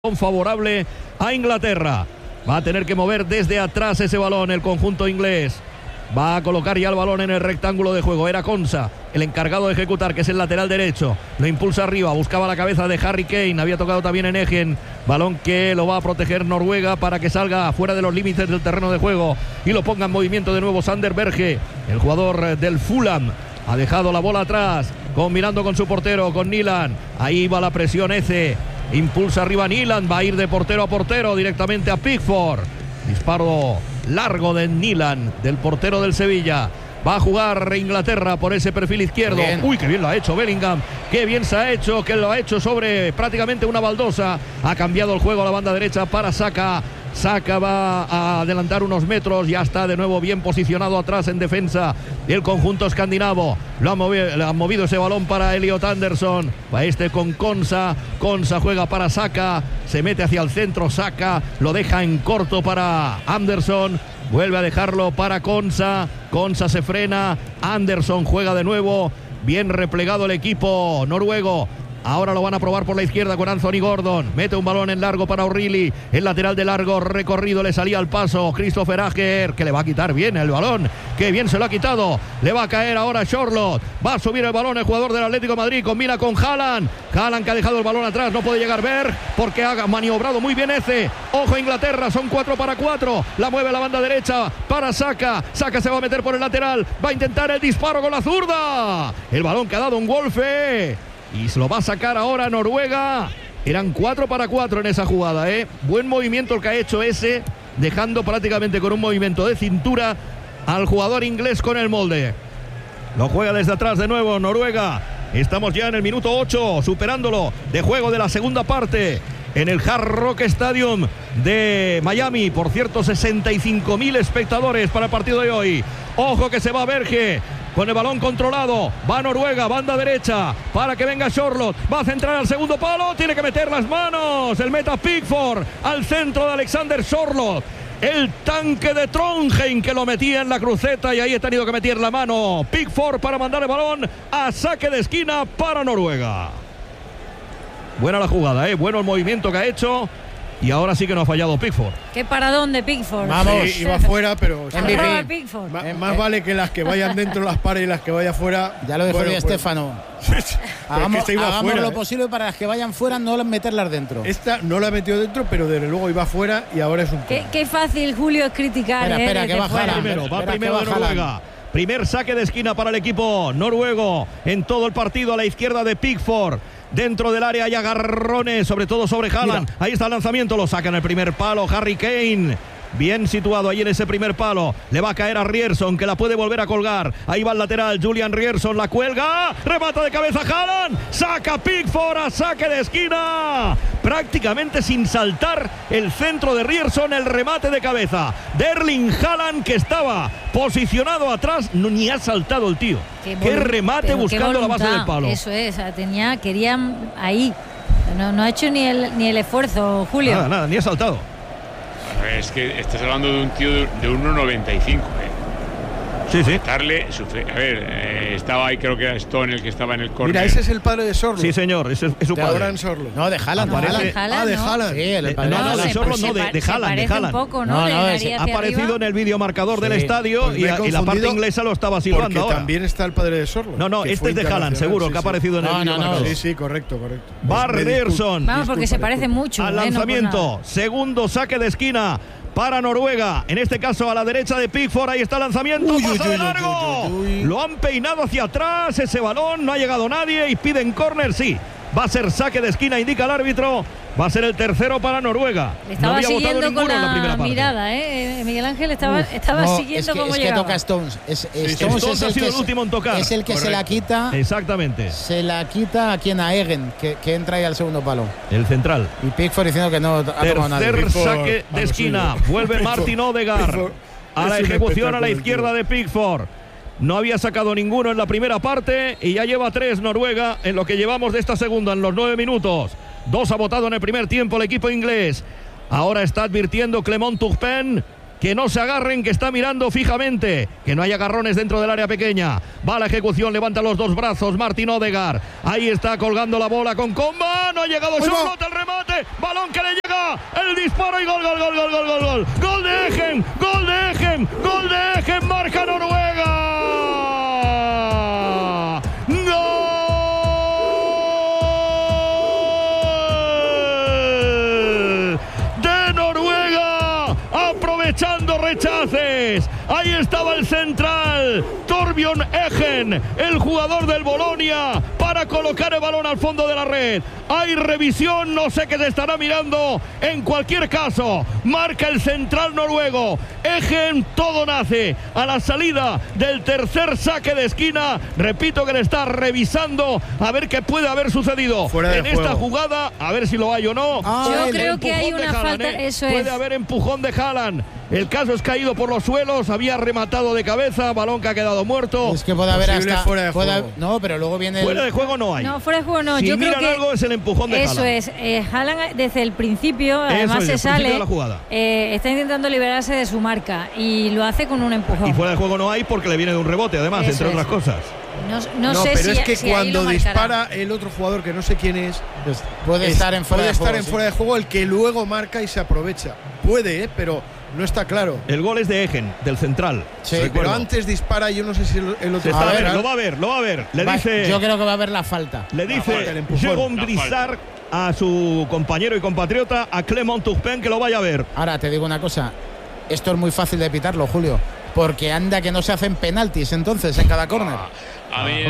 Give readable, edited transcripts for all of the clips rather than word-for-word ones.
favorable a Inglaterra. Va a tener que mover desde atrás ese balón el conjunto inglés. Va a colocar ya el balón en el rectángulo de juego. Era Konsa el encargado de ejecutar, que es el lateral derecho. Lo impulsa arriba, buscaba la cabeza de Harry Kane. Había tocado también en Egen. Balón que lo va a proteger Noruega para que salga fuera de los límites del terreno de juego y lo ponga en movimiento de nuevo Sander Berge, el jugador del Fulham. Ha dejado la bola atrás, combinando con su portero, con Nyland. Ahí va la presión Eze. Impulsa arriba Nyland, va a ir de portero a portero directamente a Pickford. Disparo largo de Nyland, del portero del Sevilla. Va a jugar Inglaterra por ese perfil izquierdo. Bien. Uy, qué bien lo ha hecho Bellingham. Qué bien se ha hecho, que lo ha hecho sobre prácticamente una baldosa. Ha cambiado el juego a la banda derecha para Saka. Saka va a adelantar unos metros. Ya está de nuevo bien posicionado atrás en defensa el conjunto escandinavo. Lo ha movido ese balón para Elliot Anderson. Va con Konsa. Konsa juega para Saka. Se mete hacia el centro. Saka lo deja en corto para Anderson. Vuelve a dejarlo para Konsa. Konsa se frena. Anderson juega de nuevo. Bien replegado el equipo noruego. Ahora lo van a probar por la izquierda con Anthony Gordon. Mete un balón en largo para O'Reilly. El lateral de largo recorrido le salía al paso. Christopher Ajer, que le va a quitar bien el balón. Qué bien se lo ha quitado. Le va a caer ahora Charlotte. Va a subir el balón el jugador del Atlético de Madrid. Combina con Haaland. Haaland que ha dejado el balón atrás. No puede llegar Berg porque ha maniobrado muy bien Eze. Ojo Inglaterra, son 4 para 4. La mueve la banda derecha para Saka. Saka se va a meter por el lateral. Va a intentar el disparo con la zurda. El balón que ha dado un golpe. Y se lo va a sacar ahora Noruega. Eran 4 para 4 en esa jugada, Buen movimiento el que ha hecho ese, dejando prácticamente con un movimiento de cintura al jugador inglés con el molde. Lo juega desde atrás de nuevo Noruega. Estamos ya en el minuto 8, superándolo de juego de la segunda parte en el Hard Rock Stadium de Miami. Por cierto, 65.000 espectadores para el partido de hoy. Ojo que se va Berge. Con el balón controlado, va Noruega, banda derecha, para que venga Charlotte, va a centrar al segundo palo, tiene que meter las manos, el meta Pickford, al centro de Alexander Charlotte, el tanque de Trondheim que lo metía en la cruceta y ahí ha tenido que meter la mano Pickford para mandar el balón a saque de esquina para Noruega. Buena la jugada, bueno el movimiento que ha hecho. Y ahora sí que no ha fallado Pickford. Qué paradón de Pickford. Vamos, sí, iba fuera, pero más vale que las que vayan dentro las pares y las que vayan fuera. Ya lo dijo Estefano. Hagamos lo posible para las que vayan fuera, no meterlas dentro. Esta no la ha metido dentro, pero desde luego iba fuera y ahora es un... Qué fácil, Julio, es criticar. Espera, que baja primero. Va primero de Noruega. Primer saque de esquina para el equipo noruego en todo el partido a la izquierda de Pickford. Dentro del área hay agarrones, sobre todo sobre Haaland. Mira. Ahí está el lanzamiento, lo saca en el primer palo Harry Kane. Bien situado ahí en ese primer palo. Le va a caer a Ryerson, que la puede volver a colgar. Ahí va el lateral, Julian Ryerson, la cuelga. Remata de cabeza Haaland. Saca Pickford a saque de esquina. Prácticamente sin saltar el centro de Ryerson, el remate de cabeza de Erling Haaland, que estaba posicionado atrás. Ni ha saltado el tío. Qué remate buscando la base del palo. Eso es, querían ahí. No ha hecho ni el esfuerzo, Julio. Nada, ni ha saltado. Es que estás hablando de un tío de 1,95. Sí. A ver, estaba ahí, creo que era Stone el que estaba en el córner. Mira, ese es el padre de Sorlo. Sí, señor, ese es su padre. No, de Haaland. De Haaland. Sí, el padre de Sorlo, no, de Haaland. Ha aparecido en el vídeo marcador del estadio pues y la parte inglesa lo estaba silbando ahora. También está el padre de Sorlo. No, este es de Haaland, seguro, que ha aparecido en el vídeo marcador. Sí, correcto. Va Ryerson. Vamos, porque se parece mucho. Al lanzamiento, segundo saque de esquina para Noruega, en este caso a la derecha de Pickford. Ahí está el lanzamiento, pasa de largo. Lo han peinado hacia atrás ese balón, no ha llegado nadie y piden córner. Sí, va a ser saque de esquina, indica el árbitro. Va a ser el tercero para Noruega. Estaba no siguiendo con la mirada, Miguel Ángel estaba siguiendo cómo llegaba. Es que toca Stones. Stones ha sido el último en tocar. Es el que se la quita. Exactamente. Se la quita a quien, a Egen, que entra ahí al segundo palo. El central. Y Pickford diciendo que no ha tomado nadie. Tercer saque de esquina. Vuelve Martin Odegaard a la ejecución a la izquierda de Pickford. No había sacado ninguno en la primera parte y ya lleva 3 Noruega en lo que llevamos de esta segunda, en los 9 minutos. 2 ha votado en el primer tiempo el equipo inglés. Ahora está advirtiendo Clement Turpin que no se agarren, que está mirando fijamente, que no haya agarrones dentro del área pequeña. Va a la ejecución, levanta los dos brazos Martin Odegaard, ahí está colgando la bola con Comba, no ha llegado Charlotte, el remate, balón que le llega, el disparo y gol, gol de Egen, marca Noruega. Echando rechaces, ahí estaba el central Torbjørn Egen, el jugador del Bolonia, para colocar el balón al fondo de la red. Hay revisión, no sé qué se estará mirando. En cualquier caso, marca el central noruego. Egen, todo nace a la salida del tercer saque de esquina. Repito que le está revisando a ver qué puede haber sucedido en esta jugada, a ver si lo hay o no. Yo creo que hay una falta, eso es. Puede haber empujón de Haaland. El caso es caído por los suelos, había rematado de cabeza, balón que ha quedado muerto. Es que puede haber hasta fuera de juego. No, pero luego viene fuera de juego no hay. No, fuera de juego no. Si yo creo que algo es el empujón de Haaland. Eso es. Haaland desde el principio, además se sale. Está intentando liberarse de su marca y lo hace con un empujón. Y fuera de juego no hay porque le viene de un rebote, además, entre otras cosas. No sé pero es que cuando dispara el otro jugador que no sé quién es, puede estar en fuera de juego el que luego marca y se aprovecha. Puede, pero no está claro. El gol es de Egen, del central. Sí, pero antes dispara, yo no sé si el otro. Lo va a ver. Dice, yo creo que va a haber la falta. Le dice Jérôme Brissard a su compañero y compatriota, a Clément Turpin, que lo vaya a ver. Ahora te digo una cosa. Esto es muy fácil de pitarlo, Julio. Porque anda que no se hacen penaltis entonces en cada córner. A mí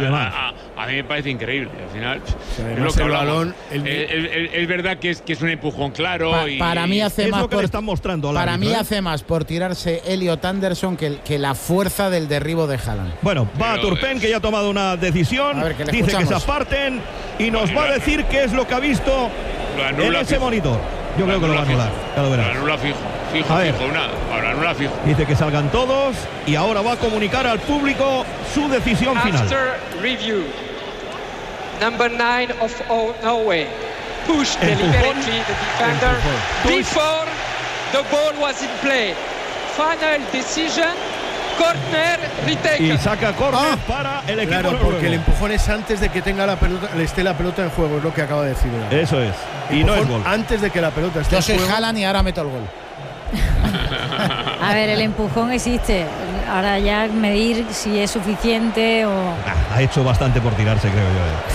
me parece increíble. Al final, el balón. Es verdad que es un empujón claro. Para mí hace más. Lo que le están mostrando para mí hace más por tirarse Elliot Anderson que la fuerza del derribo de Haaland. Bueno, va a Turpin, que ya ha tomado una decisión. Dice que se aparten y nos va a decir qué es lo que ha visto en ese monitor. Yo creo que lo va a anular. Lo anula fijo. Ahora anula fijo. Dice que salgan todos y ahora va a comunicar al público su decisión final. After review, number 9 of Norway pushed deliberately the defender before the ball was in play. Final decision, corner retaken. Y saca corner para el equipo noruego. Porque el empujón es antes de que tenga la pelota, esté la pelota en juego, es lo que acaba de decir. Eso es. Y no es gol. Antes de que la pelota esté en juego. Yo soy Haaland y ahora meto el gol. A ver, el empujón existe. Ahora ya medir si es suficiente o. Ha hecho bastante por tirarse, creo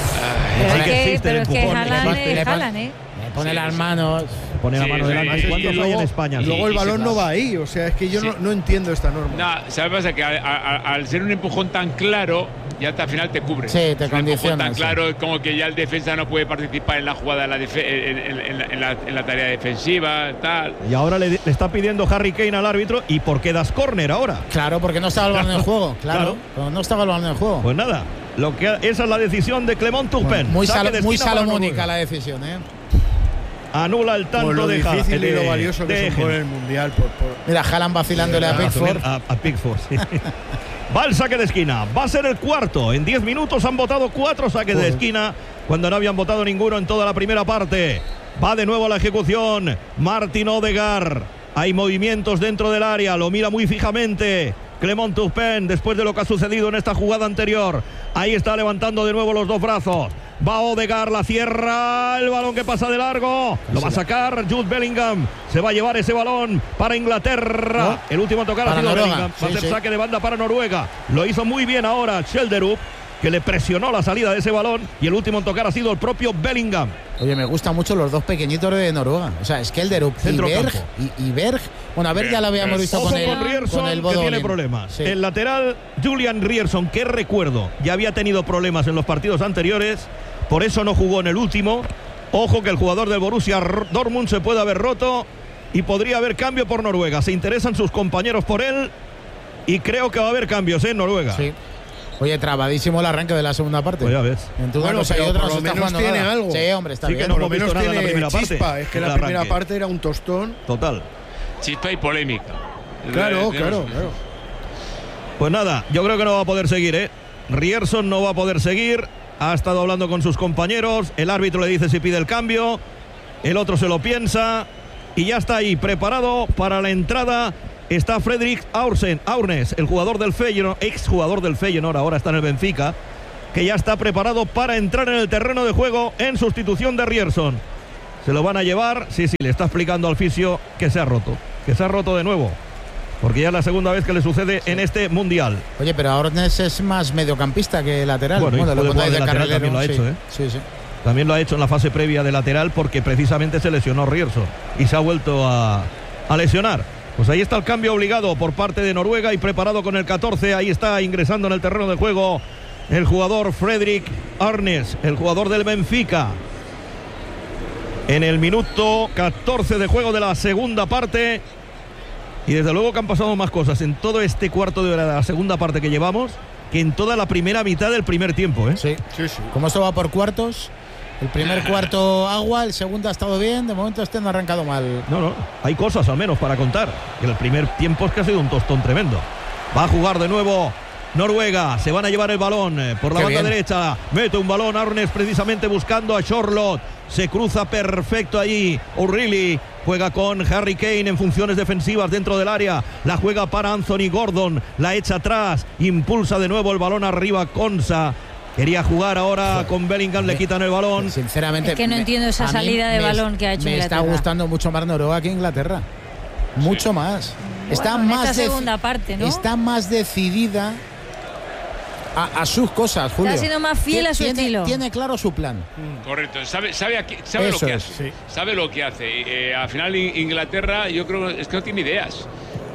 yo. Pero es que Haaland es Haaland, Le pone las manos. Pone la mano delante. ¿Cuántos hay en España? Luego el balón no va ahí. O sea, es que yo no entiendo esta norma. No, ¿sabes qué pasa? Que al ser un empujón tan claro, ya hasta al final te cubre. Sí, te condiciona. Tan claro, como que ya el defensa no puede participar en la jugada, en la tarea defensiva, tal. Y ahora le está pidiendo Harry Kane al árbitro. ¿Y por qué das córner ahora? Claro, porque no estaba el balón en el juego. Claro. No estaba el balón en el juego. Pues nada, esa es la decisión de Clément Turpin. Muy salomónica la decisión, ¿eh? Anula el tanto lo de Haaland. Difícil y lo valioso que son por el Mundial. Mira, Haaland vacilándole a Pickford. A Pickford, sí. Va el saque de esquina. Va a ser el cuarto. En 10 minutos han votado 4 saques de esquina, cuando no habían votado ninguno en toda la primera parte. Va de nuevo a la ejecución Martin Odegaard. Hay movimientos dentro del área. Lo mira muy fijamente Clément Turpin después de lo que ha sucedido en esta jugada anterior. Ahí está levantando de nuevo los dos brazos. Va Odegaard, la cierra, el balón que pasa de largo, lo va a sacar Jude Bellingham, se va a llevar ese balón para Inglaterra. El último a tocar ha sido Bellingham, va a ser saque de banda para Noruega. Lo hizo muy bien ahora Schjelderup, que le presionó la salida de ese balón, y el último en tocar ha sido el propio Bellingham. Oye, me gustan mucho los dos pequeñitos de Noruega. O sea, Schjelderup y Berg. Bueno, a Berg ya lo habíamos visto con el Bodo, que tiene problemas. Sí. El lateral Julian Ryerson, que recuerdo, ya había tenido problemas en los partidos anteriores, por eso no jugó en el último. Ojo que el jugador del Borussia Dortmund se puede haber roto y podría haber cambio por Noruega. Se interesan sus compañeros por él y creo que va a haber cambios en Noruega. Sí. Oye, trabadísimo el arranque de la segunda parte. Pues ya ves. Bueno, pero por lo menos tiene algo. Sí, hombre, está bien. Que por lo menos tiene la primera chispa. Parte. Es que la primera parte era un tostón. Total. Chispa y polémica. Claro. Pues nada, yo creo que no va a poder seguir, ¿eh? Ryerson no va a poder seguir. Ha estado hablando con sus compañeros. El árbitro le dice si pide el cambio. El otro se lo piensa. y ya está ahí, preparado para la entrada. Está Fredrik Aurnes, el jugador del Feyenoord, exjugador del Feyenoord, ahora está en el Benfica, que ya está preparado para entrar en el terreno de juego en sustitución de Ryerson. Se lo van a llevar, sí, le está explicando al fisio que se ha roto de nuevo, porque ya es la segunda vez que le sucede en este Mundial. Oye, pero Aurnes es más mediocampista que lateral. Bueno, lo de lateral también lo ha hecho, Sí. También lo ha hecho en la fase previa de lateral, porque precisamente se lesionó Ryerson y se ha vuelto a lesionar. Pues ahí está el cambio obligado por parte de Noruega y preparado con el 14. Ahí está ingresando en el terreno de juego el jugador Fredrik Aurnes, el jugador del Benfica. En el minuto 14 de juego de la segunda parte. Y desde luego que han pasado más cosas en todo este cuarto de hora de la segunda parte que llevamos que en toda la primera mitad del primer tiempo, ¿eh? Sí. Como esto va por cuartos, el primer cuarto agua, el segundo ha estado bien, de momento este no ha arrancado mal. No, hay cosas al menos para contar. Y el primer tiempo es que ha sido un tostón tremendo. Va a jugar de nuevo Noruega, se van a llevar el balón por la banda derecha, mete un balón Aurnes precisamente buscando a Charlotte, se cruza perfecto allí O'Reilly, juega con Harry Kane en funciones defensivas dentro del área, la juega para Anthony Gordon, la echa atrás, impulsa de nuevo el balón arriba Konsa. Quería jugar ahora con Bellingham, le quitan el balón. Sinceramente, es que no entiendo esa salida de balón que ha hecho Inglaterra. Me está gustando mucho más Noruega que Inglaterra. Mucho más. Está más segunda parte, ¿no? Está más decidida a sus cosas, Julio. Está siendo más fiel a su estilo. Tiene claro su plan. Correcto. Sabe lo que hace. Sí. Sabe lo que hace. Al final Inglaterra, yo creo es que no tiene ideas.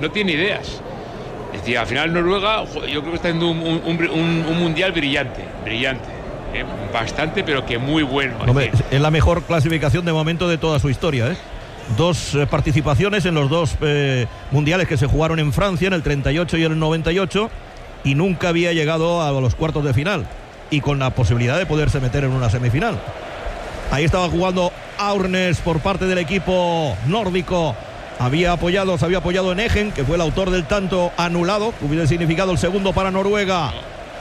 Es decir, al final Noruega, yo creo que está haciendo un mundial brillante. Bastante, pero que muy bueno. Hombre, es la mejor clasificación de momento de toda su historia, ¿eh? 2 participaciones en los 2 mundiales que se jugaron en Francia, en el 38 y en el 98, y nunca había llegado a los cuartos de final, y con la posibilidad de poderse meter en una semifinal. Ahí estaba jugando Aurnes por parte del equipo nórdico. Se había apoyado en Egen, que fue el autor del tanto anulado, que hubiera significado el segundo para Noruega.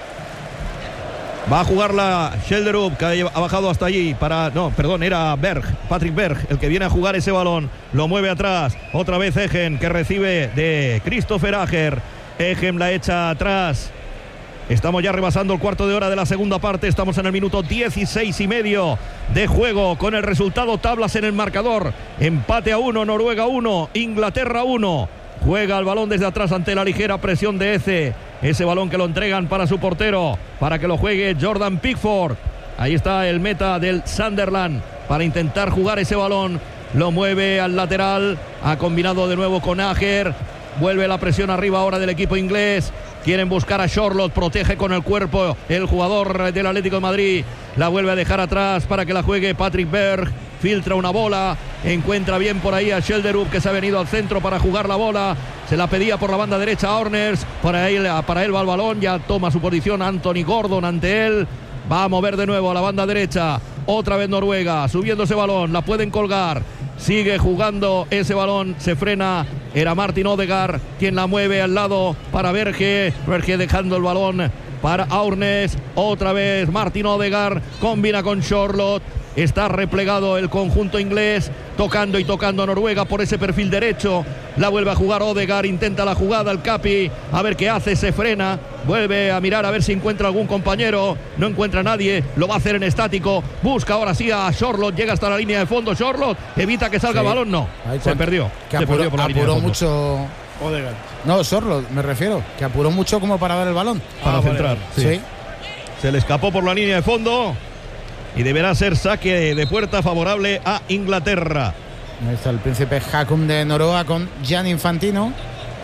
Va a jugar la Schjelderup, que ha bajado hasta allí era Patrick Berg, el que viene a jugar ese balón. Lo mueve atrás, otra vez Egen, que recibe de Christopher Ager. Egen la echa atrás. Estamos ya rebasando el cuarto de hora de la segunda parte. Estamos en el minuto 16 y medio de juego, con el resultado tablas en el marcador. Empate a 1, Noruega 1, Inglaterra 1. Juega el balón desde atrás ante la ligera presión de Eze. Ese balón que lo entregan para su portero, para que lo juegue Jordan Pickford. Ahí está el meta del Sunderland para intentar jugar ese balón. Lo mueve al lateral. Ha combinado de nuevo con Ager. Vuelve la presión arriba ahora del equipo inglés. Quieren buscar a Charlotte, protege con el cuerpo el jugador del Atlético de Madrid. La vuelve a dejar atrás para que la juegue Patrick Berg. Filtra una bola, encuentra bien por ahí a Schjelderup, que se ha venido al centro para jugar la bola. Se la pedía por la banda derecha a Aurnes. Para él va el balón, ya toma su posición Anthony Gordon ante él. Va a mover de nuevo a la banda derecha. Otra vez Noruega, subiendo ese balón, la pueden colgar. Sigue jugando ese balón, se frena. Era Martin Odegaard quien la mueve al lado para Berge dejando el balón para Aurnes. Otra vez Martin Odegaard combina con Charlotte. Está replegado el conjunto inglés, tocando a Noruega por ese perfil derecho. La vuelve a jugar Odegaard, intenta la jugada el Capi, a ver qué hace, se frena, vuelve a mirar a ver si encuentra algún compañero, no encuentra a nadie, lo va a hacer en estático, busca ahora sí a Charlotte, llega hasta la línea de fondo, Charlotte evita que salga el balón, no, se perdió. Que apuró mucho Odegaard. No, Charlotte me refiero, que apuró mucho como para dar el balón. Para centrar, sí. Se le escapó por la línea de fondo. Y deberá ser saque de puerta favorable a Inglaterra. Ahí está el príncipe Haakon de Noruega con Gianni Infantino.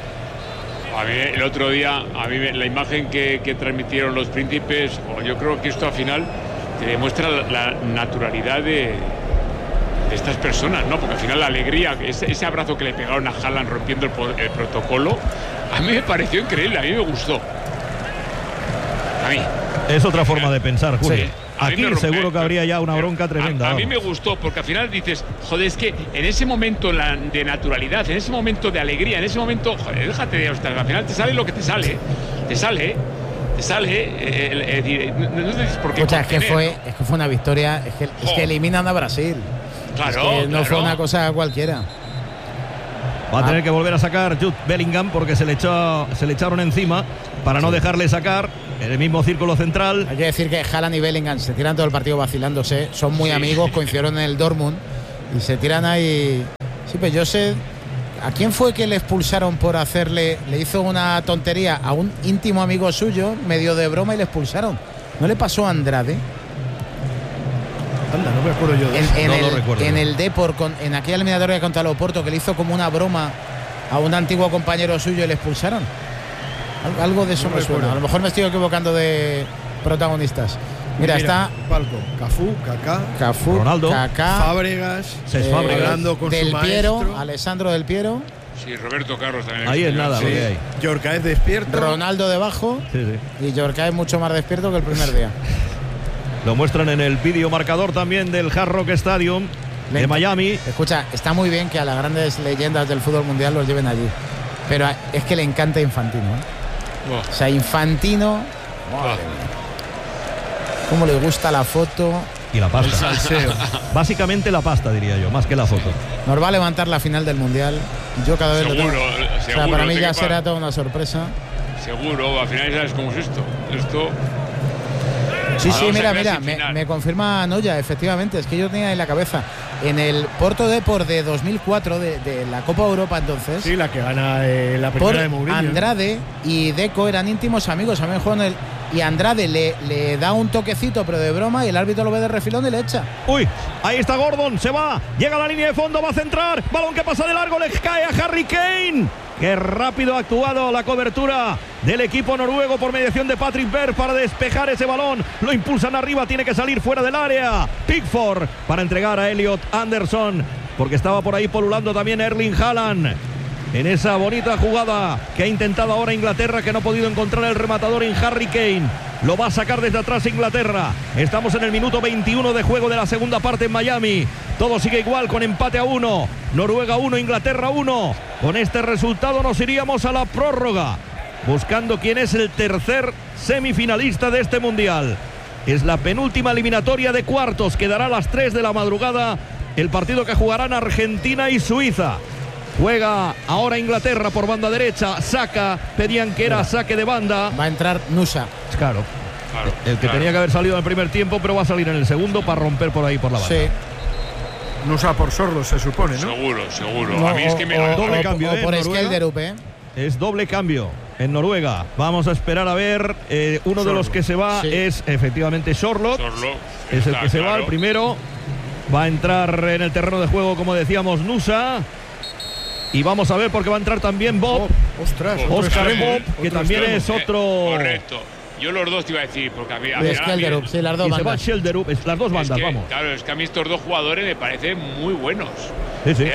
A mí el otro día, la imagen que transmitieron los príncipes, yo creo que esto al final te demuestra la naturalidad de estas personas, ¿no? Porque al final la alegría, ese abrazo que le pegaron a Haaland rompiendo el protocolo, a mí me pareció increíble, a mí me gustó. A mí. Es otra forma de pensar, Julio. Sí. Aquí seguro que habría ya una bronca tremenda. A mí me gustó, porque al final dices, joder, es que en ese momento de naturalidad, en ese momento de alegría, en ese momento, joder, déjate de hostia, al final te sale lo que te sale. No dices por qué. O sea, es que fue una victoria, es que eliminan a Brasil. Claro, es que no fue una cosa cualquiera. Va a tener que volver a sacar Jude Bellingham porque se le echaron encima para no dejarle sacar en el mismo círculo central. Hay que decir que Haaland y Bellingham se tiran todo el partido vacilándose. Son muy amigos, coincidieron en el Dortmund y se tiran ahí. Sí, pues yo sé. ¿A quién fue que le expulsaron por hacerle? Le hizo una tontería a un íntimo amigo suyo, medio de broma, y le expulsaron. ¿No le pasó a Andrade? Anda, no me acuerdo yo de eso. En el Depor, en aquella eliminatoria contra el Oporto, que le hizo como una broma a un antiguo compañero suyo y le expulsaron. Algo de eso me suena. A lo mejor me estoy equivocando de protagonistas. Mira, está Palco, Cafú, Ronaldo, Kaká, Fábregas, hablando con Del su Piero, maestro. Alessandro Del Piero. Sí, Roberto Carlos también. Ahí es nada, lo que hay. Yorcaez despierto. Ronaldo debajo. Sí. Y Yorcaez mucho más despierto que el primer día. Lo muestran en el vídeo marcador también del Hard Rock Stadium de Miami. Escucha, está muy bien que a las grandes leyendas del fútbol mundial los lleven allí. Pero es que le encanta Infantino, ¿eh? O sea, Infantino. Madre mía. Cómo le gusta la foto. Y la pasta. El salseo. Básicamente la pasta, diría yo, más que la foto. Nos va a levantar la final del mundial. Yo cada vez Seguro, lo tengo. O sea, para mí ya será toda una sorpresa. Seguro, al final sabes cómo es esto. Sí, mira, me confirma Noya, efectivamente, es que yo tenía en la cabeza en el Porto Depor de 2004 de la Copa Europa entonces. Sí, la que gana la primera de Mourinho. Andrade y Deco eran íntimos amigos, también juegan y Andrade le da un toquecito pero de broma y el árbitro lo ve de refilón y le echa. Uy, ahí está Gordon, se va, llega a la línea de fondo, va a centrar, balón que pasa de largo, le cae a Harry Kane. Qué rápido ha actuado la cobertura del equipo noruego por mediación de Patrick Berg para despejar ese balón. Lo impulsan arriba, tiene que salir fuera del área. Pickford para entregar a Elliot Anderson, porque estaba por ahí polulando también Erling Haaland. En esa bonita jugada que ha intentado ahora Inglaterra, que no ha podido encontrar el rematador en Harry Kane. Lo va a sacar desde atrás Inglaterra. Estamos en el minuto 21 de juego de la segunda parte en Miami. Todo sigue igual con empate a 1. Noruega 1, Inglaterra 1. Con este resultado nos iríamos a la prórroga, buscando quién es el tercer semifinalista de este mundial. Es la penúltima eliminatoria de cuartos. Quedará a las 3 de la madrugada el partido que jugarán Argentina y Suiza. Juega ahora Inglaterra por banda derecha. Saca, pedían que era saque de banda. Va a entrar Nusa. Claro. El que tenía que haber salido en el primer tiempo, pero va a salir en el segundo para romper por ahí por la banda. Sí. Nusa por Sorlo, se supone, ¿no? Seguro. No, a mí es que me doble cambio, por Skelderup, Es doble cambio en Noruega. Vamos a esperar a ver. Uno de los que se va es efectivamente Sorlo. Es el que se va, el primero. Va a entrar en el terreno de juego, como decíamos, Nusa. Y vamos a ver porque va a entrar también Bob. Oscar Bob, que también es otro. Correcto. Yo los dos te iba a decir, porque a mí. Skelderup, sí, las dos y bandas. se va Skelderup, las dos bandas, vamos. Claro, es que a mí estos dos jugadores me parecen muy buenos. Sí. Le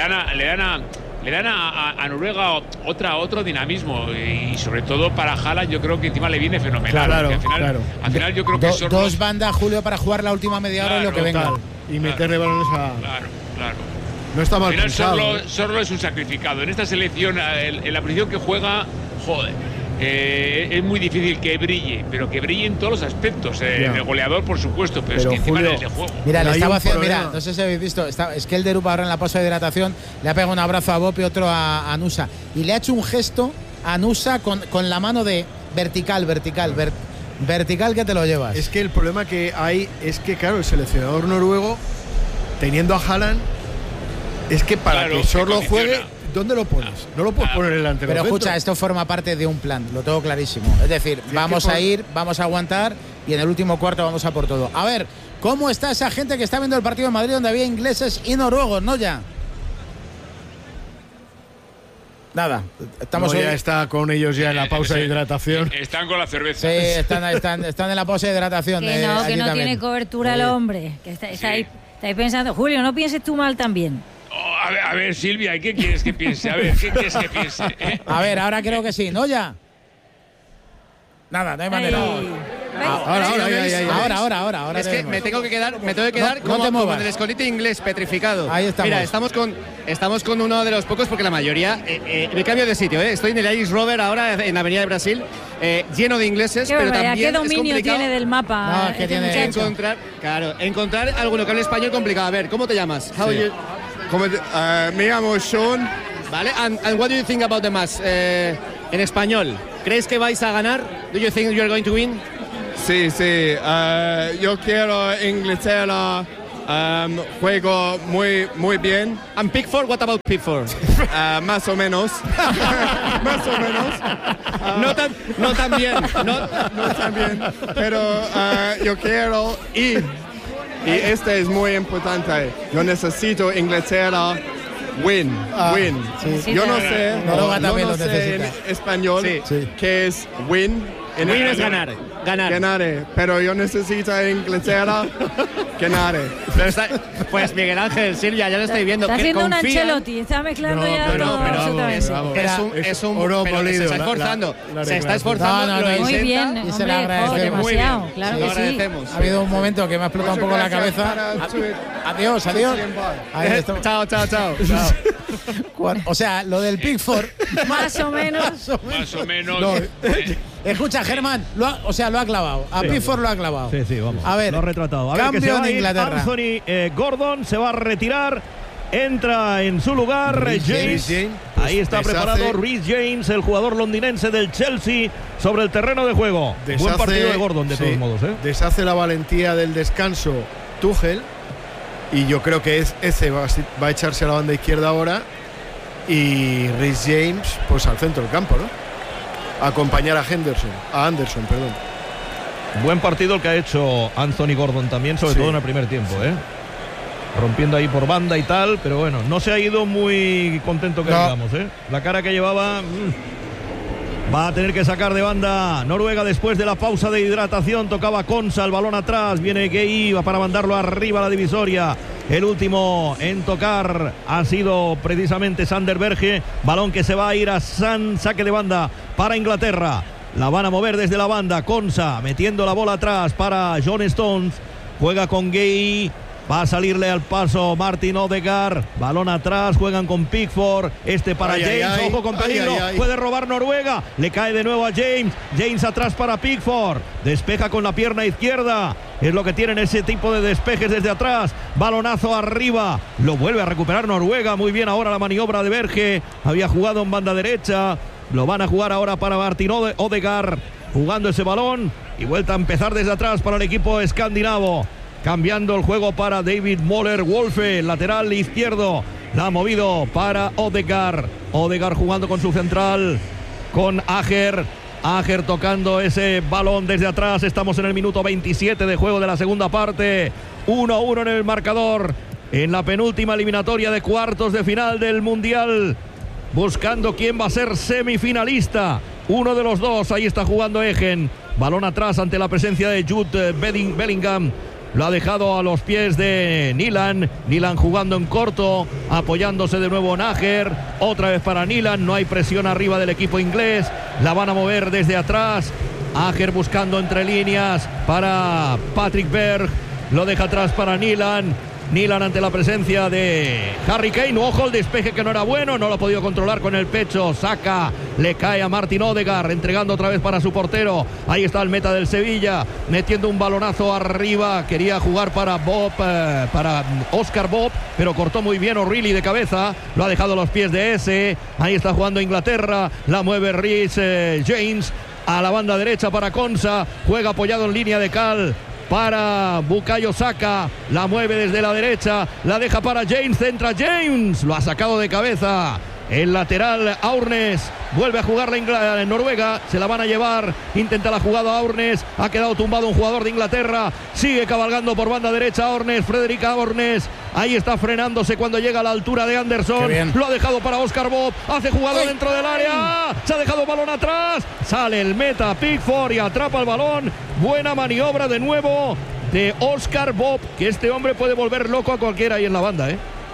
dan a Noruega otro dinamismo y sobre todo para Haaland yo creo que encima le viene fenomenal. Al final yo creo que dos bandas, Julio, para jugar la última media hora y lo que venga. Y meterle balones a… Claro. No está mal al final pensado. Sorlo es un sacrificado. En esta selección, en la posición que juega, joder, es muy difícil que brille, pero que brille en todos los aspectos. El goleador, por supuesto, pero es que encima Julio, de juego. Mira, le estaba haciendo, no sé si habéis visto, Skelderup ahora en la pausa de hidratación, le ha pegado un abrazo a Bob y otro a Nusa. Y le ha hecho un gesto a Nusa con la mano de vertical que te lo llevas. Es que el problema que hay es que, claro, el seleccionador noruego, teniendo a Haaland, es que para que Sorlo juegue, ¿dónde lo pones? No lo puedes poner delante. Pero escucha, esto forma parte de un plan, lo tengo clarísimo. Es decir, vamos a ir, vamos a aguantar y en el último cuarto vamos a por todo. A ver, ¿cómo está esa gente que está viendo el partido en Madrid donde había ingleses y noruegos, no ya? Nada, estamos ya está con ellos ya en la pausa de hidratación. Están con la cerveza. Sí, están en la pausa de hidratación. Que no tiene cobertura el hombre. Que estáis pensando, Julio, no pienses tú mal también. A ver, Silvia, ¿qué quieres que piense? A ver, ¿qué quieres que piense? A ver, ahora creo que sí, ¿no ya? Nada, no hay manera. Ahora. Es que me tengo que quedar como el escondite inglés petrificado. Ahí estamos. Mira, estamos con uno de los pocos, porque la mayoría. Me cambio de sitio, Estoy en el Irish Rover ahora en la Avenida de Brasil, lleno de ingleses, pero también ¿qué dominio tiene del mapa? No, es que tiene encontrar alguno que hable español complicado. A ver, ¿cómo te llamas? Me llamo Sean. Vale, and what do you think about the match? En español, ¿crees que vais a ganar? Do you think you're going to win? Sí, yo quiero Inglaterra. Juego muy bien. And Pickford, what about Pickford? Más o menos. Más o menos. No tan bien. No tan bien. Pero yo quiero y este es muy importante. Yo necesito Inglaterra. Win. Sí, Yo no sé en español qué es win. Win es ganar. Pero yo necesito a Inglaterra ganar. Pues Miguel Ángel, Silvia, ya lo estáis viendo. Está haciendo un Ancelotti, está mezclando es un oro polido. Se está esforzando. Se está esforzando. Muy bien, y se le agradecemos. Demasiado, claro que sí. Ha habido un momento que me ha explotado un poco la cabeza. Adiós. Chao. O sea, lo del Pickford. Más o menos. Escucha, Germán, lo ha clavado. A Pickford lo ha clavado. Sí, vamos. A ver, lo ha retratado. A cambio ver, que se va en Inglaterra. Anthony Gordon se va a retirar. Entra en su lugar James. Ahí está preparado Reece James, el jugador londinense del Chelsea, sobre el terreno de juego. Buen partido de Gordon, de todos modos. Deshace la valentía del descanso Tuchel. Y yo creo que ese va a echarse a la banda izquierda ahora. Y Reece James, pues al centro del campo, ¿no? Acompañar a Anderson. Buen partido el que ha hecho Anthony Gordon también, sobre todo en el primer tiempo, rompiendo ahí por banda y tal, pero bueno, no se ha ido muy contento que digamos, la cara que llevaba. Va a tener que sacar de banda Noruega después de la pausa de hidratación. Tocaba Konsa, el balón atrás, viene Gueye para mandarlo arriba a la divisoria. El último en tocar ha sido precisamente Sander Berge. Balón que se va a ir a saque de banda para Inglaterra. La van a mover desde la banda. Konsa metiendo la bola atrás para John Stones. Juega con Gueye. Va a salirle al paso Martin Odegaard. Balón atrás, juegan con Pickford. Para James, ojo con peligro. Puede robar Noruega. Le cae de nuevo a James. James atrás para Pickford. Despeja con la pierna izquierda. Es lo que tienen ese tipo de despejes desde atrás. Balonazo arriba. Lo vuelve a recuperar Noruega. Muy bien ahora la maniobra de Berge. Había jugado en banda derecha. Lo van a jugar ahora para Martin Odegaard. Jugando ese balón. Y vuelta a empezar desde atrás para el equipo escandinavo. Cambiando el juego para David Moller-Wolfe, lateral izquierdo. La ha movido para Odegaard. Odegaard jugando con su central, con Ajer. Ajer tocando ese balón desde atrás. Estamos en el minuto 27 de juego de la segunda parte. 1-1 en el marcador. En la penúltima eliminatoria de cuartos de final del Mundial. Buscando quién va a ser semifinalista. Uno de los dos. Ahí está jugando Egen. Balón atrás ante la presencia de Jude Bellingham. Lo ha dejado a los pies de Nilan. Nilan jugando en corto, apoyándose de nuevo en Ajer. Otra vez para Nilan. No hay presión arriba del equipo inglés. La van a mover desde atrás. Ajer buscando entre líneas para Patrick Berg. Lo deja atrás para Nilan. Nilan ante la presencia de Harry Kane. Ojo, el despeje que no era bueno. No lo ha podido controlar con el pecho. Saca, le cae a Martin Odegaard. Entregando otra vez para su portero. Ahí está el meta del Sevilla. Metiendo un balonazo arriba. Quería jugar para Oscar Bob. Pero cortó muy bien O'Reilly de cabeza. Lo ha dejado a los pies de ese. Ahí está jugando Inglaterra. La mueve Reece James. A la banda derecha para Konsa. Juega apoyado en línea de cal para Bukayo Saka, la mueve desde la derecha, la deja para James, centra James, lo ha sacado de cabeza el lateral Aurnes. Vuelve a jugar en Noruega, se la van a llevar, intenta la jugada Aurnes, ha quedado tumbado un jugador de Inglaterra, sigue cabalgando por banda derecha Aurnes, Frederick Aurnes, ahí está frenándose cuando llega a la altura de Anderson, lo ha dejado para Oscar Bob, hace jugada dentro del área, se ha dejado balón atrás, sale el meta Pickford y atrapa el balón, buena maniobra de nuevo de Oscar Bob, que este hombre puede volver loco a cualquiera ahí en la banda,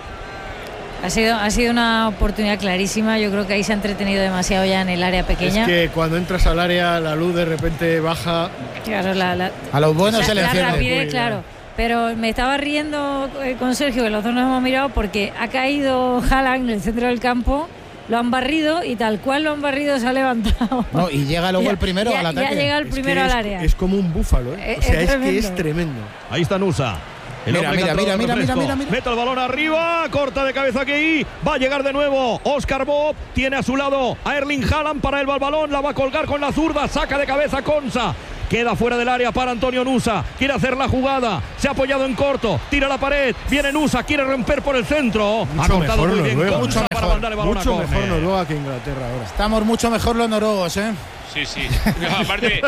Ha sido una oportunidad clarísima. Yo creo que ahí se ha entretenido demasiado ya en el área pequeña. Es que cuando entras al área la luz de repente baja. Claro, a los buenos se les la rapidez, claro. Pero me estaba riendo con Sergio, que los dos nos hemos mirado, porque ha caído Haaland en el centro del campo, lo han barrido y tal cual lo han barrido se ha levantado. No, y llega luego el primero al ataque. Ya llega el primero al área. Es como un búfalo, O sea, es que es tremendo. Ahí está Nusa. Mira. Mete el balón arriba, corta de cabeza aquí, va a llegar de nuevo Oscar Bob, tiene a su lado a Erling Haaland, para él va el balón, la va a colgar con la zurda, saca de cabeza Konsa. Queda fuera del área para Antonio Nusa. Quiere hacer la jugada. Se ha apoyado en corto. Tira la pared. Viene Nusa. Quiere romper por el centro. Ha cortado muy bien Konsa para mandar el balón mucho a córner. mejor Noruega que Inglaterra ahora. Estamos mucho mejor los noruegos, ¿eh? Sí. No, aparte,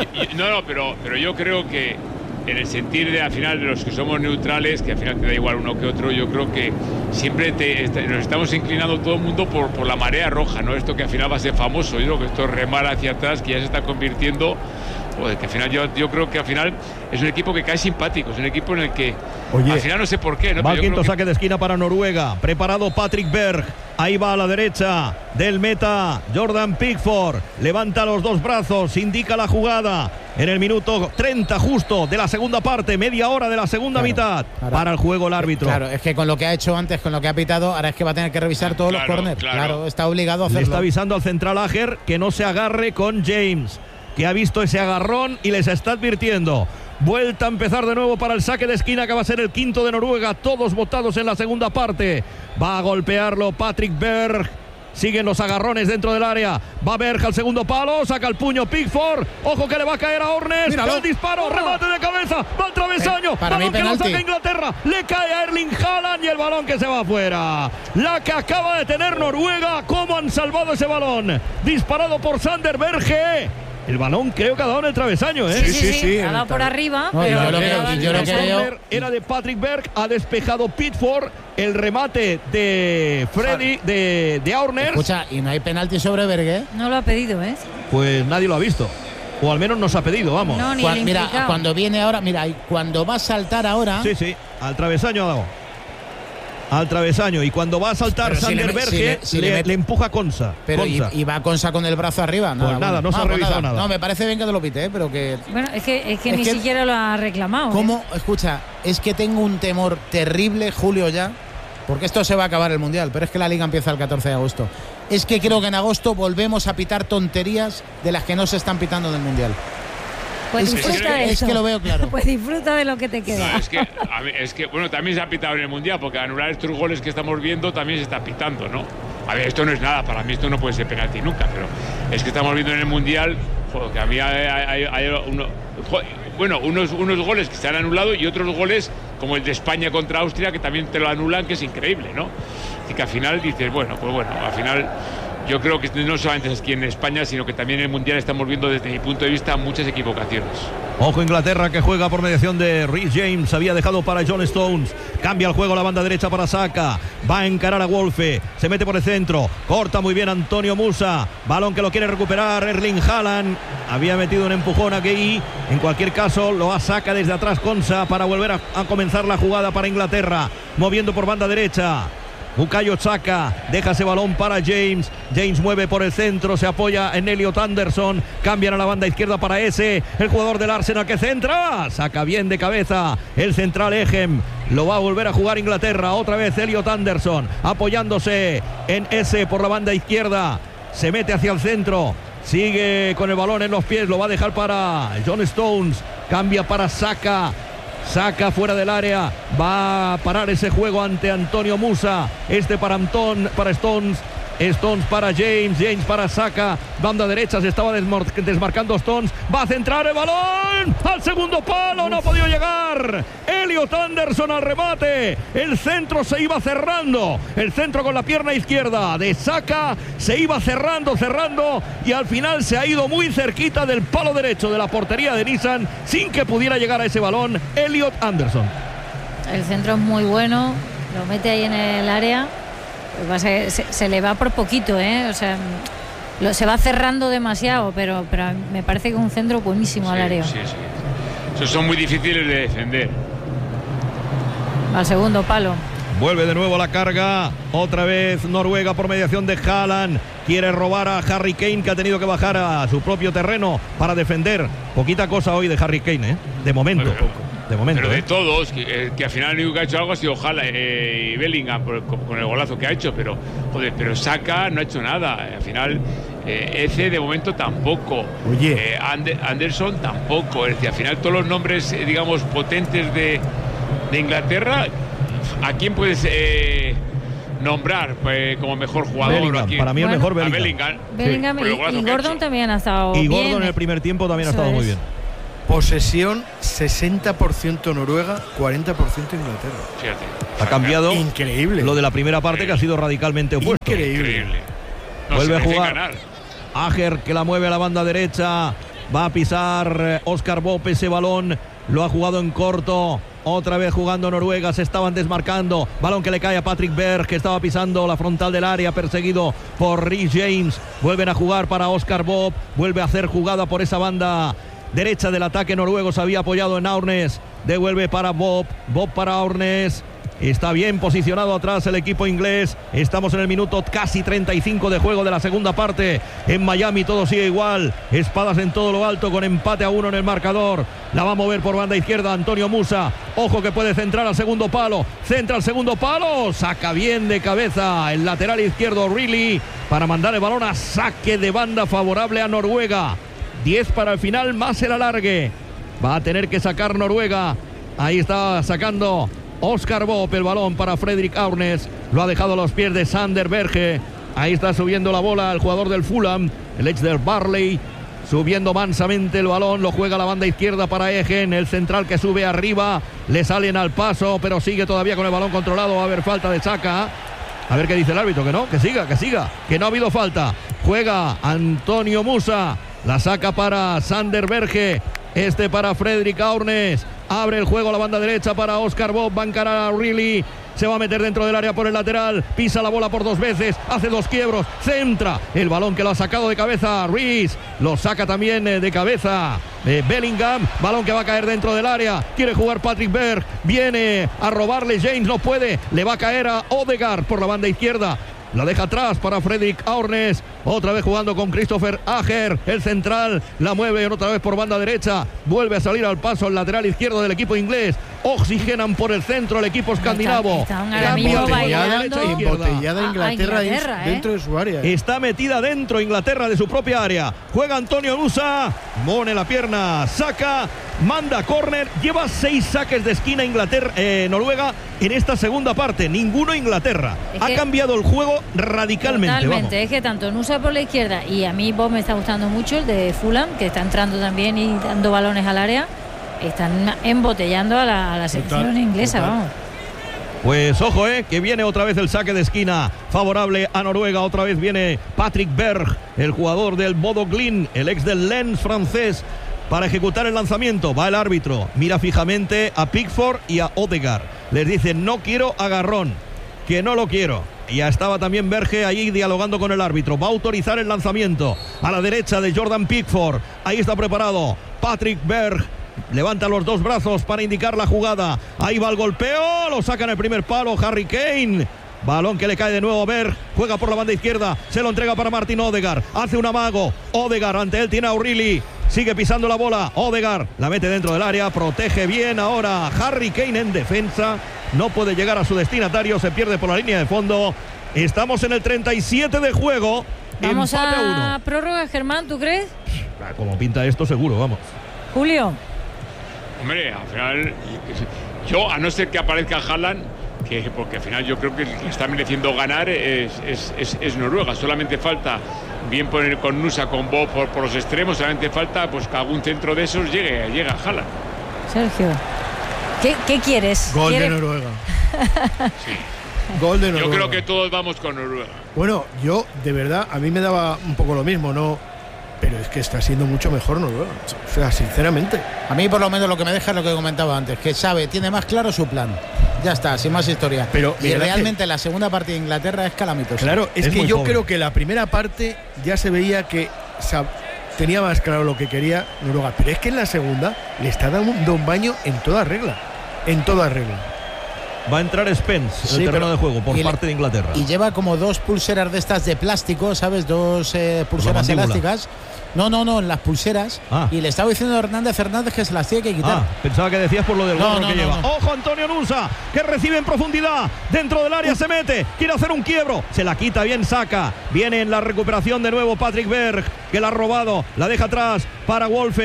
pero yo creo que en el sentir de al final de los que somos neutrales, que al final te da igual uno que otro, yo creo que siempre nos estamos inclinando todo el mundo por la marea roja, ¿no? Esto que al final va a ser famoso. Yo creo que esto es remar hacia atrás, que ya se está convirtiendo. Que al final yo creo que al final es un equipo que cae simpático, es un equipo en el que al final no sé por qué, ¿no? Va al quinto saque de esquina para Noruega. Preparado Patrick Berg. Ahí va a la derecha del meta Jordan Pickford. Levanta los dos brazos, indica la jugada. En el minuto 30 justo de la segunda parte, media hora de la segunda mitad. Para el juego el árbitro. Claro, es que con lo que ha hecho antes, con lo que ha pitado, ahora es que va a tener que revisar todos los córneres. Claro, está obligado a hacerlo. Le está avisando al central Ager que no se agarre con James, que ha visto ese agarrón y les está advirtiendo. Vuelta a empezar de nuevo para el saque de esquina, que va a ser el quinto de Noruega, todos votados en la segunda parte. Va a golpearlo Patrick Berg. Siguen los agarrones dentro del área. Va Berg al segundo palo, saca el puño Pickford. Ojo que le va a caer a Hornes. El disparo, remate de cabeza, va al travesaño. Balón que lo saca Inglaterra. Le cae a Erling Haaland y el balón que se va afuera. La que acaba de tener Noruega. ¿Cómo han salvado ese balón? Disparado por Sander Berge. El balón creo que ha dado en el travesaño, ¿eh? Sí. Ha dado por arriba. No, pero yo lo que veo era de Patrick Berg. Ha despejado Pickford. El remate de Freddy, de Aurners. Escucha, y no hay penalti sobre Berge. No lo ha pedido, ¿eh? Pues nadie lo ha visto. O al menos nos ha pedido, vamos. No, ni el Mira, implicado. cuando viene ahora, mira, cuando va a saltar ahora. Sí, al travesaño ha dado. Al travesaño, y cuando va a saltar Sander Berge le empuja a Konsa. Pero y va Konsa con el brazo arriba. Pues nada, no se ha revisado nada. No, me parece bien que te lo pite, pero que. Bueno, es que ni siquiera lo ha reclamado. ¿Cómo? Escucha, es que tengo un temor terrible, Julio, ya, porque esto se va a acabar el Mundial, pero es que la Liga empieza el 14 de agosto. Es que creo que en agosto volvemos a pitar tonterías de las que no se están pitando en el Mundial. Pues disfruta de eso. Es que lo veo claro. Pues disfruta de lo que te queda. No, es que bueno, también se ha pitado en el Mundial, porque anular estos goles que estamos viendo también se está pitando, ¿no? A ver, esto no es nada, para mí esto no puede ser penalti nunca, pero es que estamos viendo en el Mundial, joder, que a mí hay unos goles que se han anulado y otros goles como el de España contra Austria que también te lo anulan, que es increíble, ¿no? Y que al final dices, bueno, al final yo creo que no solamente es aquí en España, sino que también en el Mundial estamos viendo desde mi punto de vista muchas equivocaciones. Ojo Inglaterra, que juega por mediación de Reece James. Había dejado para John Stones. Cambia el juego a la banda derecha para Saka. Va a encarar a Wolfe. Se mete por el centro. Corta muy bien Antonio Musa. Balón que lo quiere recuperar Erling Haaland. Había metido un empujón aquí. En cualquier caso lo saca desde atrás Konsa para volver a comenzar la jugada para Inglaterra. Moviendo por banda derecha. Bukayo Saka deja ese balón para James. James mueve por el centro, se apoya en Elliot Anderson. Cambian a la banda izquierda para ese, el jugador del Arsenal que centra. Saca bien de cabeza el central Ejem. Lo va a volver a jugar Inglaterra. Otra vez Elliot Anderson apoyándose en ese por la banda izquierda. Se mete hacia el centro. Sigue con el balón en los pies. Lo va a dejar para John Stones. Cambia para Saka. Saca fuera del área, va a parar ese juego ante Antonio Musa. Para Stones para James para Saka. Banda derecha, se estaba desmarcando Stones. Va a centrar el balón al segundo palo, no ha podido llegar. Elliot Anderson al remate. El centro se iba cerrando. El centro con la pierna izquierda de Saka se iba cerrando y al final se ha ido muy cerquita del palo derecho de la portería de Nissan sin que pudiera llegar a ese balón Elliot Anderson. El centro es muy bueno, lo mete ahí en el área. Se le va por poquito, o sea, se va cerrando demasiado, pero me parece que es un centro buenísimo al área. Sí. Esos son muy difíciles de defender. Al segundo palo. Vuelve de nuevo la carga. Otra vez Noruega por mediación de Haaland. Quiere robar a Harry Kane, que ha tenido que bajar a su propio terreno para defender. Poquita cosa hoy de Harry Kane, de momento. De momento, pero de todos, que al final el único que ha hecho algo ha sido y Bellingham con el golazo que ha hecho, pero Saka no ha hecho nada. Al final Eze de momento tampoco. Oye, Anderson tampoco. Es decir, al final todos los nombres digamos potentes de de Inglaterra, ¿a quién puedes nombrar como mejor jugador? Bellingham, para mí el mejor Bellingham. Bellingham y Gordon también ha estado bien. Y Gordon en el primer tiempo también ha estado muy bien. Posesión 60% Noruega, 40% Inglaterra. Fíjate. Ha cambiado. Increíble. Lo de la primera parte que ha sido radicalmente opuesto. Increíble. No, vuelve a jugar. Ganar. Ajer, que la mueve a la banda derecha. Va a pisar Oscar Bob ese balón. Lo ha jugado en corto. Otra vez jugando Noruega. Se estaban desmarcando. Balón que le cae a Patrick Berg, que estaba pisando la frontal del área, perseguido por Reece James. Vuelven a jugar para Oscar Bob. Vuelve a hacer jugada por esa banda derecha del ataque noruego. Se había apoyado en Aurnes. Devuelve para Bob. Bob para Aurnes. Está bien posicionado atrás el equipo inglés. Estamos en el minuto casi 35 de juego de la segunda parte. En Miami todo sigue igual. Espadas en todo lo alto con empate a 1 en el marcador. La va a mover por banda izquierda Antonio Musa. Ojo que puede centrar al segundo palo. Centra al segundo palo. Saca bien de cabeza el lateral izquierdo Riley para mandar el balón a saque de banda favorable a Noruega. 10 para el final más el alargue. Va a tener que sacar Noruega. Ahí está sacando Oscar Bob el balón para Fredrik Aurnes. Lo ha dejado a los pies de Sander Berge. Ahí está subiendo la bola el jugador del Fulham, el ex del Barley. Subiendo mansamente el balón. Lo juega a la banda izquierda para Egen. El central que sube arriba. Le salen al paso, pero sigue todavía con el balón controlado. Va a haber falta de Xhaka. A ver qué dice el árbitro. Que no, que siga. Que no ha habido falta. Juega Antonio Musa. La saca para Sander Berge. Este para Fredrik Aurnes. Abre el juego a la banda derecha para Oscar Bob. Va a encarar a Riley. Se va a meter dentro del área por el lateral. Pisa la bola por 2 veces. Hace 2 quiebros. Centra. El balón que lo ha sacado de cabeza Reece. Lo saca también de cabeza Bellingham. Balón que va a caer dentro del área. Quiere jugar Patrick Berg. Viene a robarle James. No puede. Le va a caer a Odegaard por la banda izquierda. La deja atrás para Fredrik Aurnes. Otra vez jugando con Christopher Ajer. El central la mueve otra vez por banda derecha. Vuelve a salir al paso el lateral izquierdo del equipo inglés. Oxigenan por el centro el equipo escandinavo. Embotellada Inglaterra dentro de su área. Está metida dentro Inglaterra de su propia área. Juega Antonio Nusa. Mone la pierna. Saca. Manda córner. Lleva 6 saques de esquina Noruega en esta segunda parte. Ninguno Inglaterra. Ha cambiado el juego radicalmente. Totalmente. Vamos. Es que tanto Nusa por la izquierda y a mí Bob me está gustando mucho, el de Fulham, que está entrando también y dando balones al área. Están embotellando a la selección inglesa, vamos. Pues ojo, que viene otra vez el saque de esquina favorable a Noruega. Otra vez viene Patrick Berg, el jugador del Bodo Glimt, el ex del Lens francés, para ejecutar el lanzamiento. Va el árbitro, mira fijamente a Pickford y a Odegaard. Les dice: no quiero agarrón, que no lo quiero. Ya estaba también Berge allí dialogando con el árbitro. Va a autorizar el lanzamiento a la derecha de Jordan Pickford. Ahí está preparado Patrick Berg. Levanta los 2 brazos para indicar la jugada. Ahí va el golpeo. Lo saca en el primer palo Harry Kane. Balón que le cae de nuevo a Berg. Juega por la banda izquierda. Se lo entrega para Martin Odegaard. Hace un amago. Odegaard ante él tiene a O'Reilly. Sigue pisando la bola. Odegaard la mete dentro del área. Protege bien ahora Harry Kane en defensa. No puede llegar a su destinatario. Se pierde por la línea de fondo. Estamos en el 37 de juego. Vamos a prórroga, Germán, ¿tú crees? Como pinta esto, seguro, vamos. Julio. Hombre, al final, yo, a no ser que aparezca Haaland, porque al final yo creo que el que está mereciendo ganar es Noruega. Solamente falta, bien poner con Nusa, con Bob por los extremos, solamente falta pues que algún centro de esos llegue a Haaland. Sergio, ¿qué quieres? Gol de Noruega. Sí. Gol de Noruega. Yo creo que todos vamos con Noruega. Bueno, yo, de verdad, a mí me daba un poco lo mismo, ¿no? Pero es que está siendo mucho mejor Noruega. O sea, sinceramente. A mí por lo menos lo que me deja es lo que comentaba antes, que tiene más claro su plan. Ya está, sin más historia. Pero y realmente la segunda parte de Inglaterra es calamitosa. Claro, es que yo creo que la primera parte ya se veía que tenía más claro lo que quería Noruega. Pero es que en la segunda le está dando un baño en toda regla. En toda regla. Va a entrar Spence en el terreno de juego por parte de Inglaterra. Y lleva como 2 pulseras de estas de plástico, ¿sabes? 2 pulseras elásticas. No, en las pulseras. Y le estaba diciendo a Hernández que se las tiene que quitar. Pensaba que decías por lo del gorro que lleva. Ojo Antonio Nusa, que recibe en profundidad. Dentro del área se mete. Quiere hacer un quiebro. Se la quita bien, saca. Viene en la recuperación de nuevo Patrick Berg, que la ha robado. La deja atrás para Wolfe.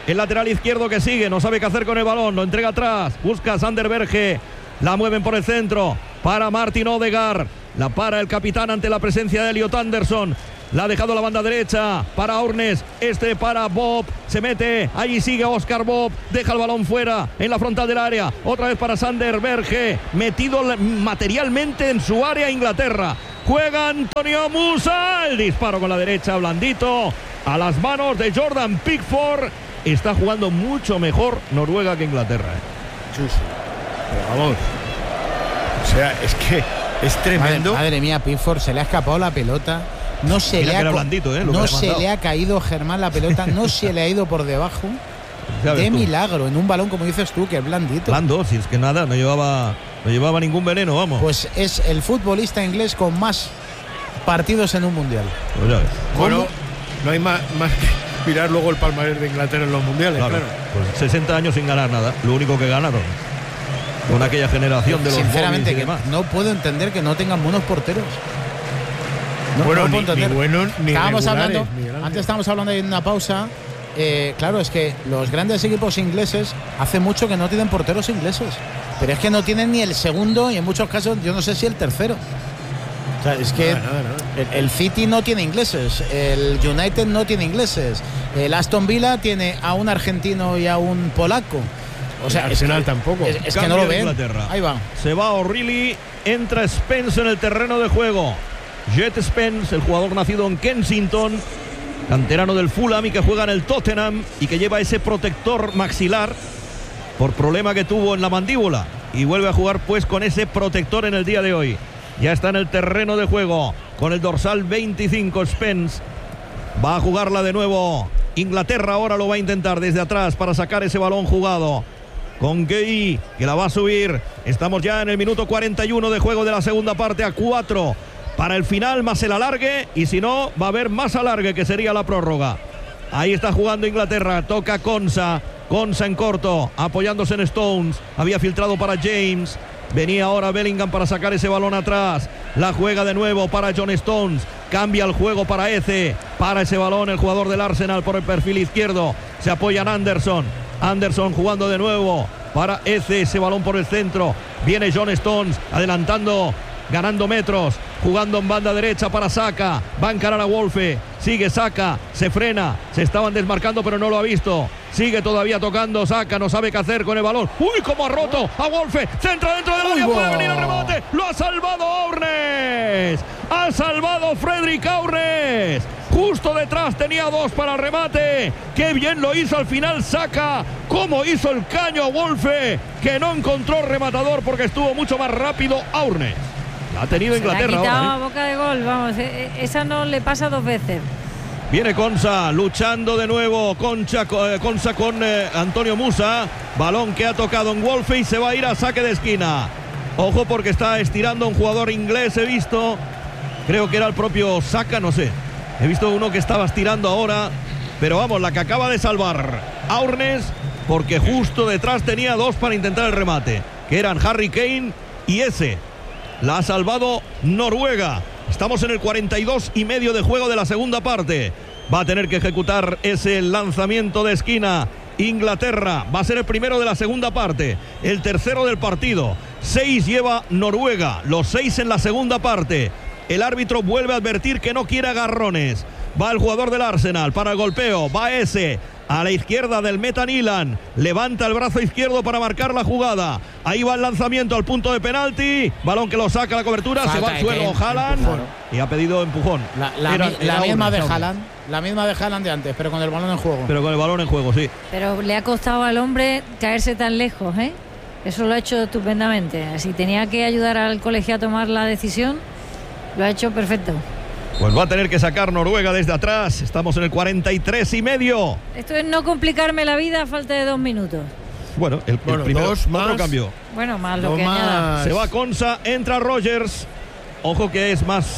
El lateral izquierdo que sigue, no sabe qué hacer con el balón, lo entrega atrás, busca a Sander Berge, la mueven por el centro para Martin Odegaard, la para el capitán ante la presencia de Elliot Anderson. La ha dejado a la banda derecha para Aurnes, para Bob, se mete, allí sigue Oscar Bob, deja el balón fuera en la frontal del área, otra vez para Sander Berge, metido materialmente en su área Inglaterra. Juega Antonio Musa, el disparo con la derecha blandito a las manos de Jordan Pickford. Está jugando mucho mejor Noruega que Inglaterra. Sí. Pero vamos, o sea, es que es tremendo. Madre mía, Pickford, se le ha escapado la pelota. No se le ha blandito, no se le ha caído, Germán, la pelota, no se le ha ido por debajo. De milagro, en un balón, como dices tú, que es blandito. Blando, si es que nada, no llevaba ningún veneno, vamos. Pues es el futbolista inglés con más partidos en un mundial. Pues ya ves. Bueno, no hay más que mirar luego el palmarés de Inglaterra en los mundiales, claro. Pues 60 años sin ganar nada, lo único que ganaron con aquella generación de los sinceramente y demás. No puedo entender que no tengan buenos porteros. Ni buenos ni estábamos regulares, hablando, antes estábamos hablando ahí en una pausa. Claro, es que los grandes equipos ingleses hace mucho que no tienen porteros ingleses, pero es que no tienen ni el segundo y en muchos casos yo no sé si el tercero. O sea, es que nada. El City no tiene ingleses, el United no tiene ingleses, el Aston Villa tiene a un argentino y a un polaco. O sea, el Arsenal tampoco. Es que no lo ven. Inglaterra. Ahí va. Se va O'Reilly, entra Spence en el terreno de juego. Jet Spence, el jugador nacido en Kensington, canterano del Fulham y que juega en el Tottenham y que lleva ese protector maxilar por problema que tuvo en la mandíbula y vuelve a jugar pues con ese protector en el día de hoy. Ya está en el terreno de juego con el dorsal 25 Spence. Va a jugarla de nuevo Inglaterra, ahora lo va a intentar desde atrás para sacar ese balón jugado con Gueye, que la va a subir. Estamos ya en el minuto 41 de juego de la segunda parte, a 4 para el final más el alargue, y si no va a haber más alargue, que sería la prórroga. Ahí está jugando Inglaterra, toca Konsa en corto, apoyándose en Stones, había filtrado para James, venía ahora Bellingham para sacar ese balón atrás, la juega de nuevo para John Stones, cambia el juego para Eze, para ese balón el jugador del Arsenal por el perfil izquierdo, se apoya en Anderson jugando de nuevo para Eze, ese balón por el centro, viene John Stones adelantando, ganando metros, jugando en banda derecha para Saka, va a encarar a Wolfe, sigue Saka, se frena, se estaban desmarcando pero no lo ha visto, sigue todavía tocando Saka, no sabe qué hacer con el balón, uy, cómo ha roto a Wolfe, centra dentro del área, puede venir el remate, lo ha salvado Aurnes, ha salvado Fredrik Aurnes, justo detrás tenía dos para el remate, qué bien lo hizo al final Saka, cómo hizo el caño a Wolfe, que no encontró rematador porque estuvo mucho más rápido Aurnes. Ha tenido Inglaterra. Se la ha quitado ahora, a boca de gol, vamos, esa no le pasa dos veces. Viene Konsa, luchando de nuevo Konsa con Antonio Musa, balón que ha tocado en Wolfe y se va a ir a saque de esquina. Ojo porque está estirando un jugador inglés, he visto, creo que era el propio Saka, no sé, he visto uno que estaba estirando ahora, pero vamos, la que acaba de salvar Aurnes, porque justo detrás tenía dos para intentar el remate, que eran Harry Kane y ese. La ha salvado Noruega. Estamos en el 42,5 de juego de la segunda parte. Va a tener que ejecutar ese lanzamiento de esquina Inglaterra. Va a ser el primero de la segunda parte, el tercero del partido. 6 lleva Noruega, los 6 en la segunda parte. El árbitro vuelve a advertir que no quiere agarrones. Va el jugador del Arsenal para el golpeo. Va ese a la izquierda del Metan Ilan, levanta el brazo izquierdo para marcar la jugada, ahí va el lanzamiento al punto de penalti, balón que lo saca la cobertura, falta, se va al suelo Haaland y ha pedido empujón. La misma de Haaland de antes, pero con el balón en juego. Pero con el balón en juego, sí. Pero le ha costado al hombre caerse tan lejos, ¿eh? Eso lo ha hecho estupendamente. Si tenía que ayudar al colegio a tomar la decisión, lo ha hecho perfecto. Pues va a tener que sacar Noruega desde atrás. Estamos en el 43,5. Esto es no complicarme la vida a falta de 2 minutos. Bueno, el primero, otro cambio. Bueno, más lo que añada. Se va Konsa, entra Rogers. Ojo que es más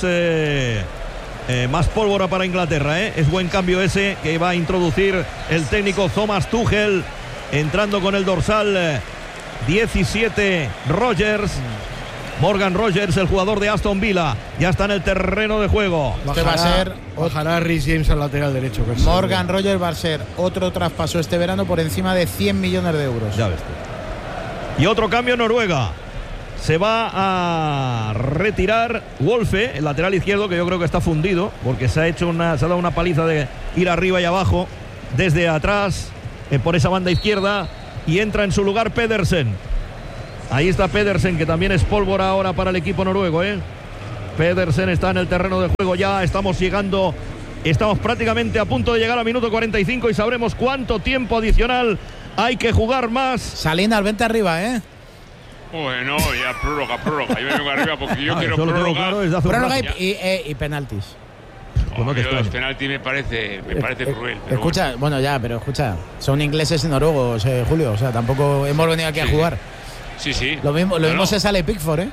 pólvora para Inglaterra, ¿eh? Es buen cambio ese que va a introducir el técnico Thomas Tuchel, entrando con el dorsal 17 Rogers. Morgan Rogers, el jugador de Aston Villa, ya está en el terreno de juego. Bajará Rhys James al lateral derecho. Morgan Rogers va a ser otro traspaso este verano por encima de 100 millones de euros. Ya ves tú. Y otro cambio en Noruega. Se va a retirar Wolfe, el lateral izquierdo, que yo creo que está fundido, porque se ha dado una paliza de ir arriba y abajo, desde atrás, por esa banda izquierda, y entra en su lugar Pedersen. Ahí está Pedersen, que también es pólvora ahora para el equipo noruego, Pedersen está en el terreno de juego ya. Estamos prácticamente a punto de llegar al minuto 45 y sabremos cuánto tiempo adicional hay que jugar más. Salinas, vente arriba, Bueno, ya prórroga. Yo me vengo arriba porque yo quiero prórroga. Prórroga y penaltis. Los penaltis me parece cruel. Escucha, pero escucha, son ingleses y noruegos, Julio, o sea, tampoco hemos venido aquí a jugar. Sí. Lo mismo se sale Pickford,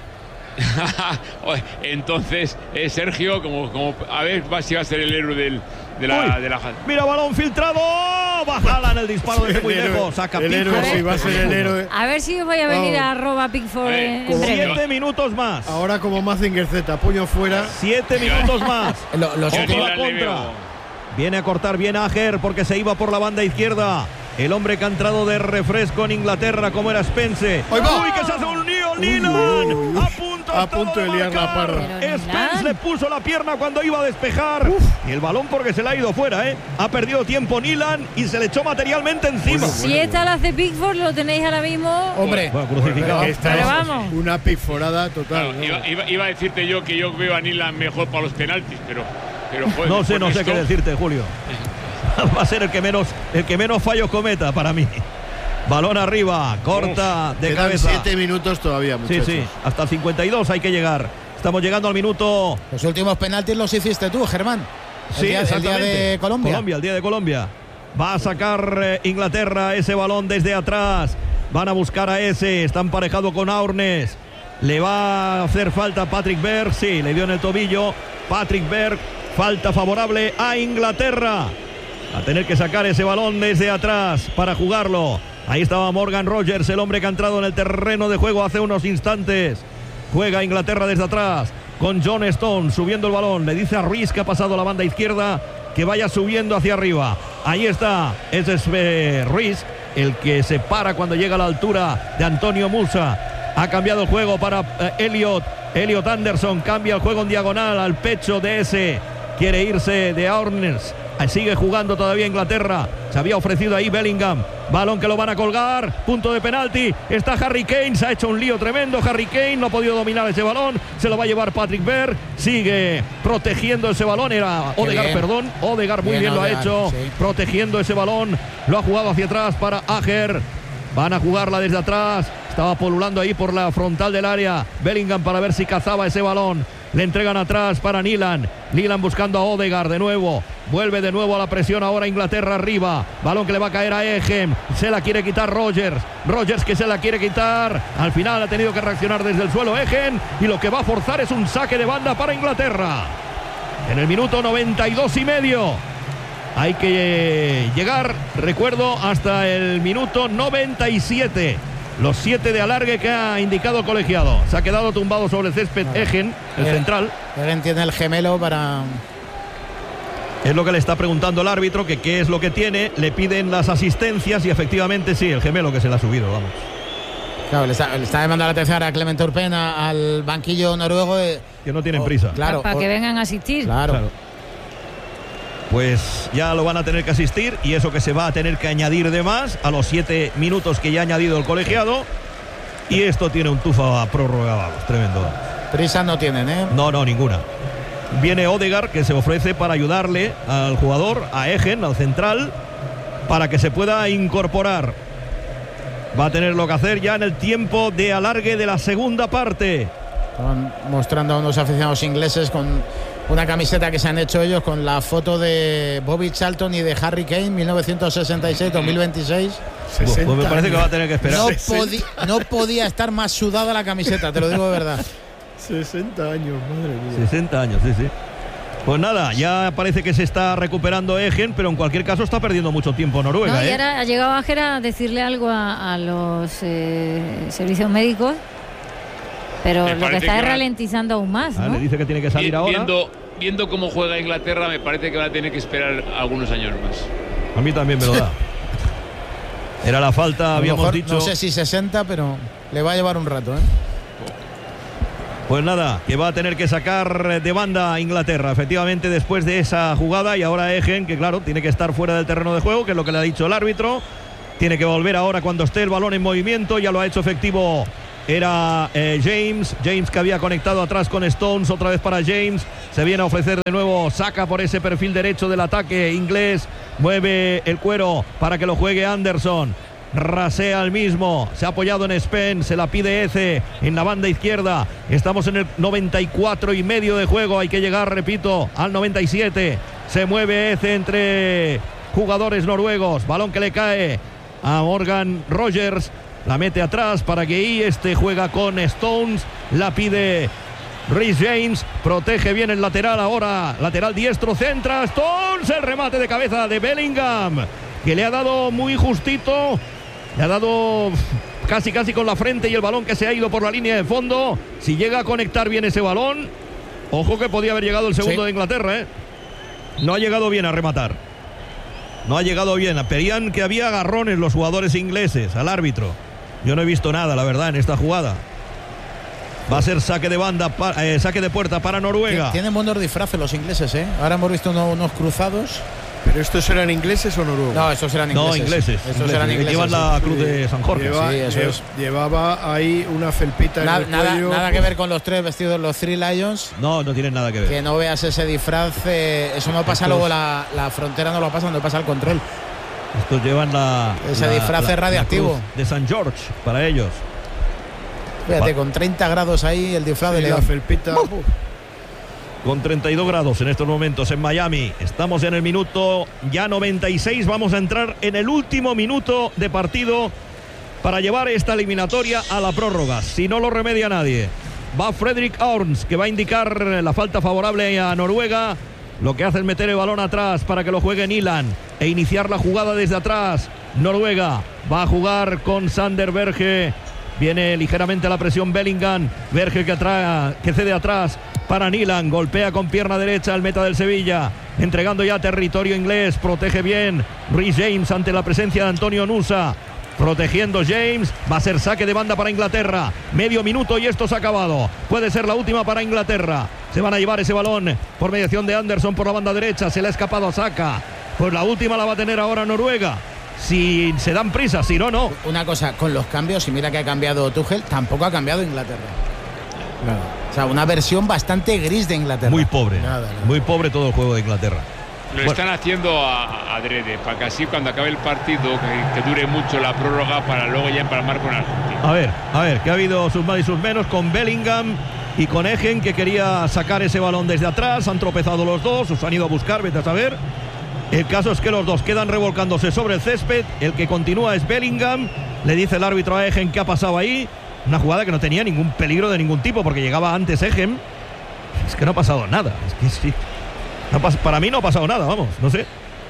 Entonces, Sergio, como a ver si va a ser el héroe de la Mira, balón filtrado. Bajala en el disparo desde muy lejos. Saca Pickford. Va a ser el héroe. A ver si voy a venir a @Pickford en breve. 7 minutos más. Ahora como Mazinger Z, puño fuera. 7 minutos más. Otro la contra. Viene a cortar bien a Ajer porque se iba por la banda izquierda. El hombre que ha entrado de refresco en Inglaterra, como era Spence. ¡Uy, que se hace un lío! ¡Nilan! A punto de liar la parra. Spence le puso la pierna cuando iba a despejar. Y el balón porque se le ha ido fuera, Ha perdido tiempo Nilan y se le echó materialmente encima. Si esta la hace Pickford, lo tenéis ahora mismo. Hombre, crucificado. Pero vamos. Una pickforada total. Claro, iba a decirte yo que yo veo a Nilan mejor para los penaltis, pero joder, no sé qué decirte, Julio. Va a ser el que menos fallos cometa para mí. Balón arriba, corta de cabeza. 7 minutos todavía, muchachos. Sí, hasta el 52 hay que llegar. Estamos llegando al minuto. Los últimos penaltis los hiciste tú, Germán. El día de Colombia. El día de Colombia. Va a sacar Inglaterra ese balón desde atrás. Van a buscar a ese. Está emparejado con Aurnes. Le va a hacer falta Patrick Berg. Sí, le dio en el tobillo. Patrick Berg. Falta favorable a Inglaterra. A tener que sacar ese balón desde atrás para jugarlo. Ahí estaba Morgan Rogers, el hombre que ha entrado en el terreno de juego hace unos instantes. Juega Inglaterra desde atrás con John Stone subiendo el balón. Le dice a Ruiz, que ha pasado la banda izquierda, que vaya subiendo hacia arriba. Ahí está, ese es Ruiz, el que se para cuando llega a la altura de Antonio Musa. Ha cambiado el juego para Elliot Anderson. Cambia el juego en diagonal al pecho de ese. Quiere irse de Aurnes. Sigue jugando todavía Inglaterra. Se había ofrecido ahí Bellingham. Balón que lo van a colgar. Punto de penalti. Está Harry Kane. Se ha hecho un lío tremendo. Harry Kane no ha podido dominar ese balón. Se lo va a llevar Patrick Berg. Sigue protegiendo ese balón. Era Odegaard, perdón. Odegaard muy bien lo ha hecho. Sí. Protegiendo ese balón. Lo ha jugado hacia atrás para Ajer. Van a jugarla desde atrás. Estaba polulando ahí por la frontal del área Bellingham para ver si cazaba ese balón. Le entregan atrás para Nilan. Nilan buscando a Odegaard de nuevo. Vuelve de nuevo a la presión ahora Inglaterra arriba. Balón que le va a caer a Ejem. Se la quiere quitar Rogers. Rogers que se la quiere quitar. Al final ha tenido que reaccionar desde el suelo Ejem. Y lo que va a forzar es un saque de banda para Inglaterra. En el minuto 92,5. Hay que llegar, recuerdo, hasta el minuto 97. Los 7 de alargue que ha indicado el colegiado. Se ha quedado tumbado sobre el césped Ejen, el central. Ejen tiene el gemelo para... Es lo que le está preguntando el árbitro, que qué es lo que tiene. Le piden las asistencias y efectivamente sí, el gemelo que se le ha subido, vamos. Claro, le está demandando la atención a Clement Turpen al banquillo noruego. Que no tienen prisa. Claro, para que vengan a asistir. Claro. Pues ya lo van a tener que asistir y eso que se va a tener que añadir de más a los 7 minutos que ya ha añadido el colegiado. Y esto tiene un tufa prórroga, vamos, tremendo. Prisa no tienen, ¿eh? No, ninguna. Viene Odegaard, que se ofrece para ayudarle al jugador, a Ejen, al central, para que se pueda incorporar. Va a tener lo que hacer ya en el tiempo de alargue de la segunda parte. Estaban mostrando a unos aficionados ingleses con una camiseta que se han hecho ellos con la foto de Bobby Charlton y de Harry Kane, 1966-2026. Pues me parece que va a tener que esperar. No podía estar más sudada la camiseta, te lo digo de verdad. 60 años, madre mía. 60 años, sí. Pues nada, ya parece que se está recuperando Ejen, pero en cualquier caso está perdiendo mucho tiempo Noruega. No, y ahora ha llegado Ajer a decirle algo a los servicios médicos. Pero lo que está es ralentizando aún más, ¿no? Le dice que tiene que salir ahora. Viendo cómo juega Inglaterra, me parece que va a tener que esperar algunos años más. A mí también me lo da. Era la falta, habíamos dicho. No sé si 60, pero le va a llevar un rato, ¿eh? Pues nada, que va a tener que sacar de banda a Inglaterra, efectivamente, después de esa jugada. Y ahora Egen, que claro, tiene que estar fuera del terreno de juego, que es lo que le ha dicho el árbitro. Tiene que volver ahora cuando esté el balón en movimiento. Ya lo ha hecho efectivo. Era James, que había conectado atrás con Stones, otra vez para James, se viene a ofrecer de nuevo, saca por ese perfil derecho del ataque inglés, mueve el cuero para que lo juegue Anderson, rasea al mismo, se ha apoyado en Spence, se la pide Eze en la banda izquierda, estamos en el 94 y medio de juego, hay que llegar, repito, al 97, se mueve Eze entre jugadores noruegos, balón que le cae a Morgan Rogers, la mete atrás para que ahí juega con Stones, la pide Reece James, protege bien el lateral ahora, lateral diestro, centra Stones, el remate de cabeza de Bellingham, que le ha dado muy justito, le ha dado casi con la frente y el balón que se ha ido por la línea de fondo. Si llega a conectar bien ese balón, ojo que podía haber llegado el segundo de Inglaterra, ¿eh? No ha llegado bien a rematar, no ha llegado bien, pedían que había agarrones los jugadores ingleses al árbitro. Yo no he visto nada, la verdad, en esta jugada. Va a ser saque de banda, saque de puerta para Noruega. Tienen buenos disfraces los ingleses, ¿eh? Ahora hemos visto unos cruzados. ¿Pero estos eran ingleses o noruegos? No, estos eran ingleses. No, ingleses. Estos eran ingleses. Llevan la cruz de San Jorge. Llevaba ahí una felpita en el cuello. Nada que ver con los tres vestidos, los Three Lions. No tienen nada que ver. Que no veas ese disfraz. Eso no pasa luego la frontera, no lo pasa, no pasa el control. Estos llevan ese disfraz radioactivo de San George para ellos. Fíjate, con 30 grados ahí el disfraz de León. La felpita. Con 32 grados en estos momentos en Miami. Estamos en el minuto ya 96. Vamos a entrar en el último minuto de partido para llevar esta eliminatoria a la prórroga. Si no lo remedia nadie. Va Fredrik Aarons, que va a indicar la falta favorable a Noruega. Lo que hace es meter el balón atrás para que lo juegue Nilan e iniciar la jugada desde atrás. Noruega va a jugar con Sander Berge. Viene ligeramente a la presión Bellingham. Berge que cede atrás para Nilan. Golpea con pierna derecha el meta del Sevilla. Entregando ya territorio inglés. Protege bien Reece James ante la presencia de Antonio Nusa. Protegiendo James. Va a ser saque de banda para Inglaterra. Medio minuto y esto se ha acabado. Puede ser la última para Inglaterra. Se van a llevar ese balón por mediación de Anderson por la banda derecha. Se le ha escapado a Saka. Pues la última la va a tener ahora Noruega. Si se dan prisa, si no, no. Una cosa, con los cambios, y mira que ha cambiado Tuchel, tampoco ha cambiado Inglaterra. Nada. O sea, una versión bastante gris de Inglaterra. Muy pobre. Muy pobre todo el juego de Inglaterra. Lo están haciendo adrede, para que así cuando acabe el partido, que dure mucho la prórroga, para luego ya empalmar con Argentina. A ver, que ha habido sus más y sus menos con Bellingham y con Egen, que quería sacar ese balón desde atrás. Han tropezado los dos, os han ido a buscar, vete a saber. El caso es que los dos quedan revolcándose sobre el césped. El que continúa es Bellingham. Le dice el árbitro a Egen qué ha pasado ahí. Una jugada que no tenía ningún peligro de ningún tipo, porque llegaba antes Egen. Es que no ha pasado nada. Es que sí. Para mí no ha pasado nada, vamos, no sé.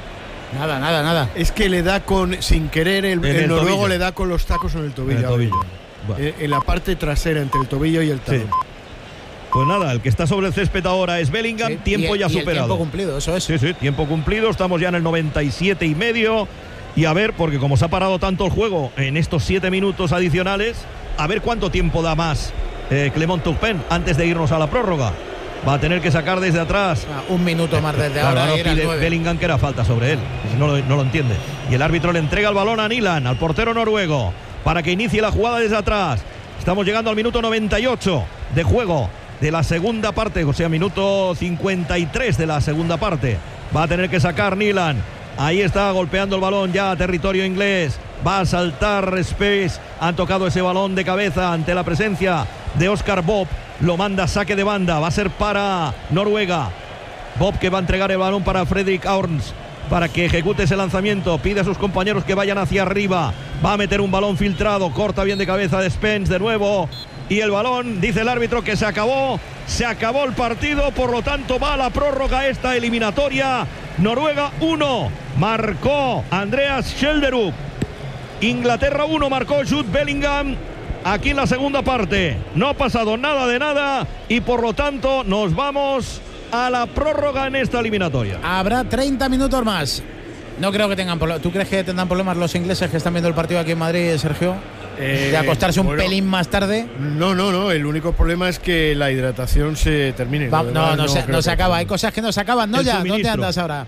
Nada. Es que le da sin querer, el noruego tobillo. Le da con los tacos en el tobillo. En la parte trasera, entre el tobillo y el talón. Sí. Pues nada, el que está sobre el césped ahora es Bellingham, sí, tiempo ya superado. Tiempo cumplido, eso es. Sí, tiempo cumplido, estamos ya en el 97 y medio. Y a ver, porque como se ha parado tanto el juego en estos 7 minutos adicionales, a ver cuánto tiempo da más Clement Turpin antes de irnos a la prórroga. Va a tener que sacar desde atrás. Un minuto más desde ahora. No pide Bellingham que era falta sobre él. No lo entiende. Y el árbitro le entrega el balón a Nilan, al portero noruego, para que inicie la jugada desde atrás. Estamos llegando al minuto 98 de juego de la segunda parte, o sea, minuto 53 de la segunda parte. Va a tener que sacar Nilan. Ahí está golpeando el balón ya a territorio inglés. Va a saltar Space. Han tocado ese balón de cabeza ante la presencia de Oscar Bob. Lo manda saque de banda. Va a ser para Noruega. Bob, que va a entregar el balón para Fredrik Aarons para que ejecute ese lanzamiento. Pide a sus compañeros que vayan hacia arriba. Va a meter un balón filtrado. Corta bien de cabeza de Spence de nuevo. Y el balón, dice el árbitro, que se acabó. Se acabó el partido, por lo tanto va a la prórroga esta eliminatoria. Noruega 1, marcó Andreas Schjelderup. Inglaterra 1, marcó Jude Bellingham. aquí en la segunda parte. No ha pasado nada de nada y por lo tanto nos vamos a la prórroga en esta eliminatoria. Habrá 30 minutos más. No creo que tengan problemas. ¿Tú crees que tendrán problemas los ingleses que están viendo el partido aquí en Madrid, Sergio? ¿De acostarse un pelín más tarde? No. El único problema es que la hidratación se termine. No se acaba. Hay cosas que no se acaban, ¿no? Ya, ¿dónde andas ahora?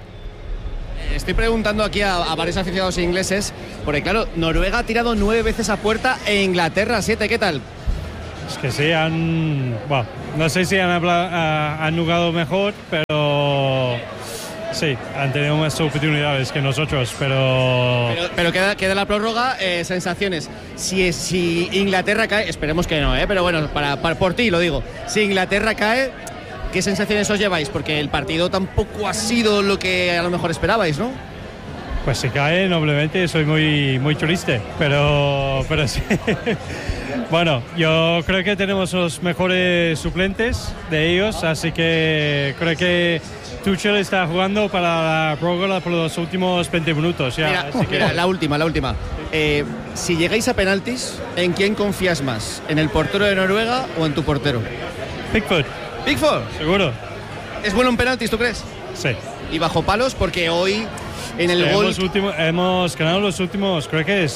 Estoy preguntando aquí a varios aficionados ingleses, porque claro, Noruega ha tirado 9 veces a puerta e Inglaterra 7. ¿Qué tal? Es que sí, no sé si han jugado mejor, pero sí, han tenido más oportunidades que nosotros, pero queda la prórroga. Sensaciones. Si Inglaterra cae, esperemos que no, pero bueno, por ti lo digo. Si Inglaterra cae, ¿qué sensaciones os lleváis? Porque el partido tampoco ha sido lo que a lo mejor esperabais, ¿no? Pues si cae, noblemente, soy muy triste, pero sí. Bueno, yo creo que tenemos los mejores suplentes de ellos, así que creo que Tuchel está jugando para la prórroga por los últimos 20 minutos. Ya, mira, la última. Si llegáis a penaltis, ¿en quién confías más? ¿En el portero de Noruega o en tu portero? Pickford. Seguro. ¿Es bueno en penaltis, tú crees? Sí. Y bajo palos, porque hoy en el gol hemos ganado los últimos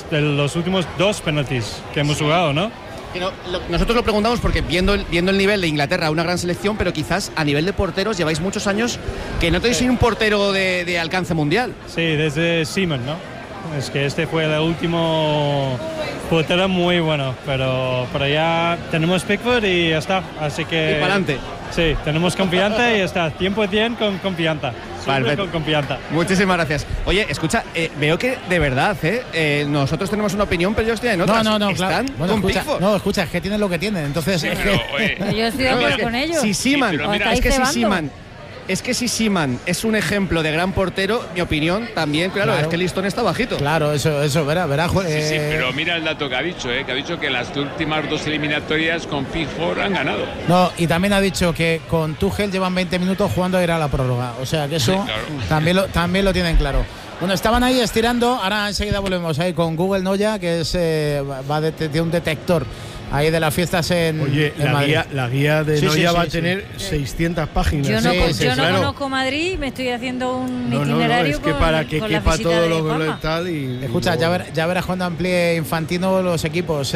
2 penaltis que hemos jugado, ¿no? Nosotros lo preguntamos porque viendo el nivel de Inglaterra, una gran selección, pero quizás a nivel de porteros lleváis muchos años que no tenéis un portero de alcance mundial. Sí, desde Seaman, ¿no? Es que este fue el último portero muy bueno, pero ya tenemos Pickford y ya está, así que... Y para adelante. Sí, tenemos confianza y ya está, 100% con confianza. Con confianza. Muchísimas gracias. Oye, escucha, veo que de verdad, nosotros tenemos una opinión, pero yo estoy en otra. No, están claro. con Pickford. No, escucha, es que tienen lo que tienen, entonces... Sí, yo estoy de acuerdo con ellos. Si Seaman, es que si Seaman es un ejemplo de gran portero, mi opinión también, claro, es que el listón está bajito. Claro, eso, verá. Sí, pero mira el dato que ha dicho, que las últimas 2 eliminatorias con Pickford han ganado. No, y también ha dicho que con Tuchel llevan 20 minutos jugando a ir a la prórroga, o sea que eso sí, claro. también lo tienen claro. Bueno, estaban ahí estirando, ahora enseguida volvemos ahí con Google Noya, que va de un detector ahí de las fiestas en Madrid. La guía de Noya va a tener 600 páginas. Yo no conozco Madrid, me estoy haciendo un itinerario es que para que quepa todo lo que tal y... Escucha, ya verás cuando amplíe Infantino los equipos.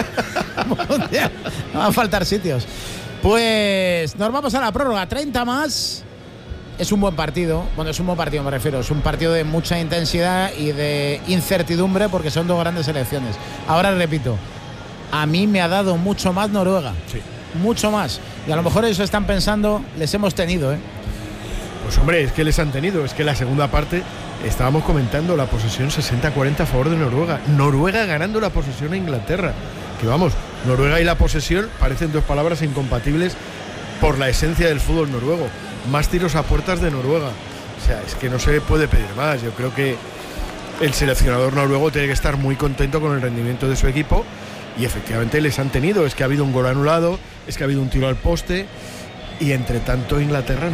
No van a faltar sitios. Pues nos vamos a la prórroga, 30 más. Es un buen partido, me refiero, es un partido de mucha intensidad y de incertidumbre porque son 2 grandes selecciones. Ahora repito, a mí me ha dado mucho más Noruega, sí. Mucho más, y a lo mejor ellos están pensando, les hemos tenido, Pues hombre, es que les han tenido, es que la segunda parte estábamos comentando la posesión 60-40 a favor de Noruega ganando la posesión a Inglaterra, que vamos, Noruega y la posesión parecen 2 palabras incompatibles por la esencia del fútbol noruego. Más tiros a puertas de Noruega, o sea, es que no se puede pedir más. Yo creo que el seleccionador noruego tiene que estar muy contento con el rendimiento de su equipo. Y efectivamente les han tenido, es que ha habido un gol anulado, es que ha habido un tiro al poste y entre tanto Inglaterra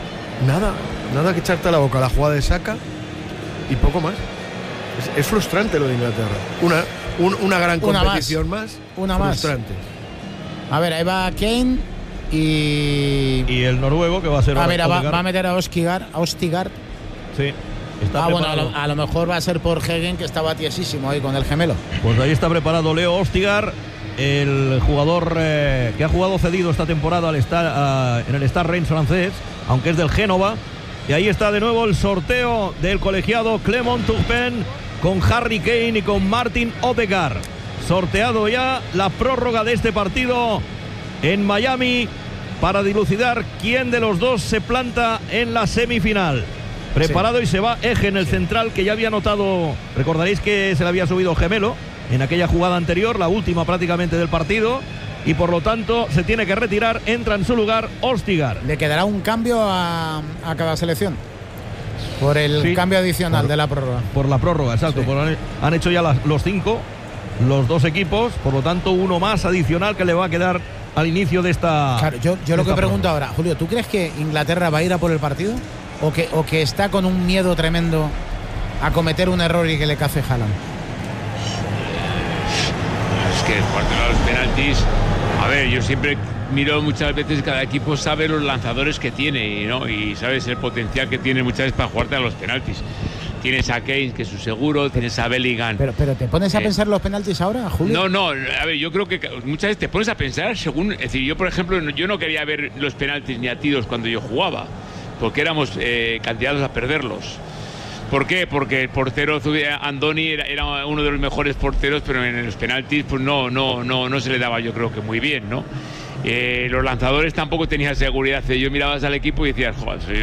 nada que echarte a la boca, la jugada de Saka y poco más. Es frustrante lo de Inglaterra, una gran competición más, frustrante. A ver, ahí va Kane y el noruego que va a ser... mira, va a meter a Ostigard. Sí. Bueno, a lo mejor va a ser por Hegen, que estaba tiesísimo ahí con el gemelo. Pues ahí está preparado Leo Ostigard, el jugador que ha jugado cedido esta temporada en el Stade Reims francés, aunque es del Génova. Y ahí está de nuevo el sorteo del colegiado Clement Turpin con Harry Kane y con Martin Odegaard. Sorteado ya la prórroga de este partido en Miami para dilucidar quién de los dos se planta en la semifinal. Preparado y se va Egen, el central, que ya había notado, recordaréis que se le había subido gemelo en aquella jugada anterior, la última prácticamente del partido, y por lo tanto se tiene que retirar, entra en su lugar Ostigard. Le quedará un cambio a cada selección por el cambio adicional de la prórroga. Por la prórroga, exacto. Sí. Han hecho ya los 5, los 2 equipos, por lo tanto uno más adicional que le va a quedar al inicio de esta... Claro, yo lo que pregunto ahora, Julio, ¿tú crees que Inglaterra va a ir a por el partido? ¿O que está con un miedo tremendo a cometer un error y que le cace Haaland? que jugarte a los penaltis, a ver, yo siempre miro muchas veces, cada equipo sabe los lanzadores que tiene, ¿no? Y sabes el potencial que tiene muchas veces para jugarte a los penaltis. Tienes a Keynes, que es su seguro, tienes a Bellingham. Pero ¿te pones a pensar los penaltis ahora, Julio? No, a ver, yo creo que muchas veces te pones a pensar según... Es decir, yo, por ejemplo, yo no quería ver los penaltis ni a tiros cuando yo jugaba, porque éramos candidatos a perderlos. ¿Por qué? Porque el portero Andoni era uno de los mejores porteros, pero en los penaltis pues no se le daba, yo creo que muy bien, ¿no? Los lanzadores tampoco tenían seguridad. Yo mirabas al equipo y decías, joder,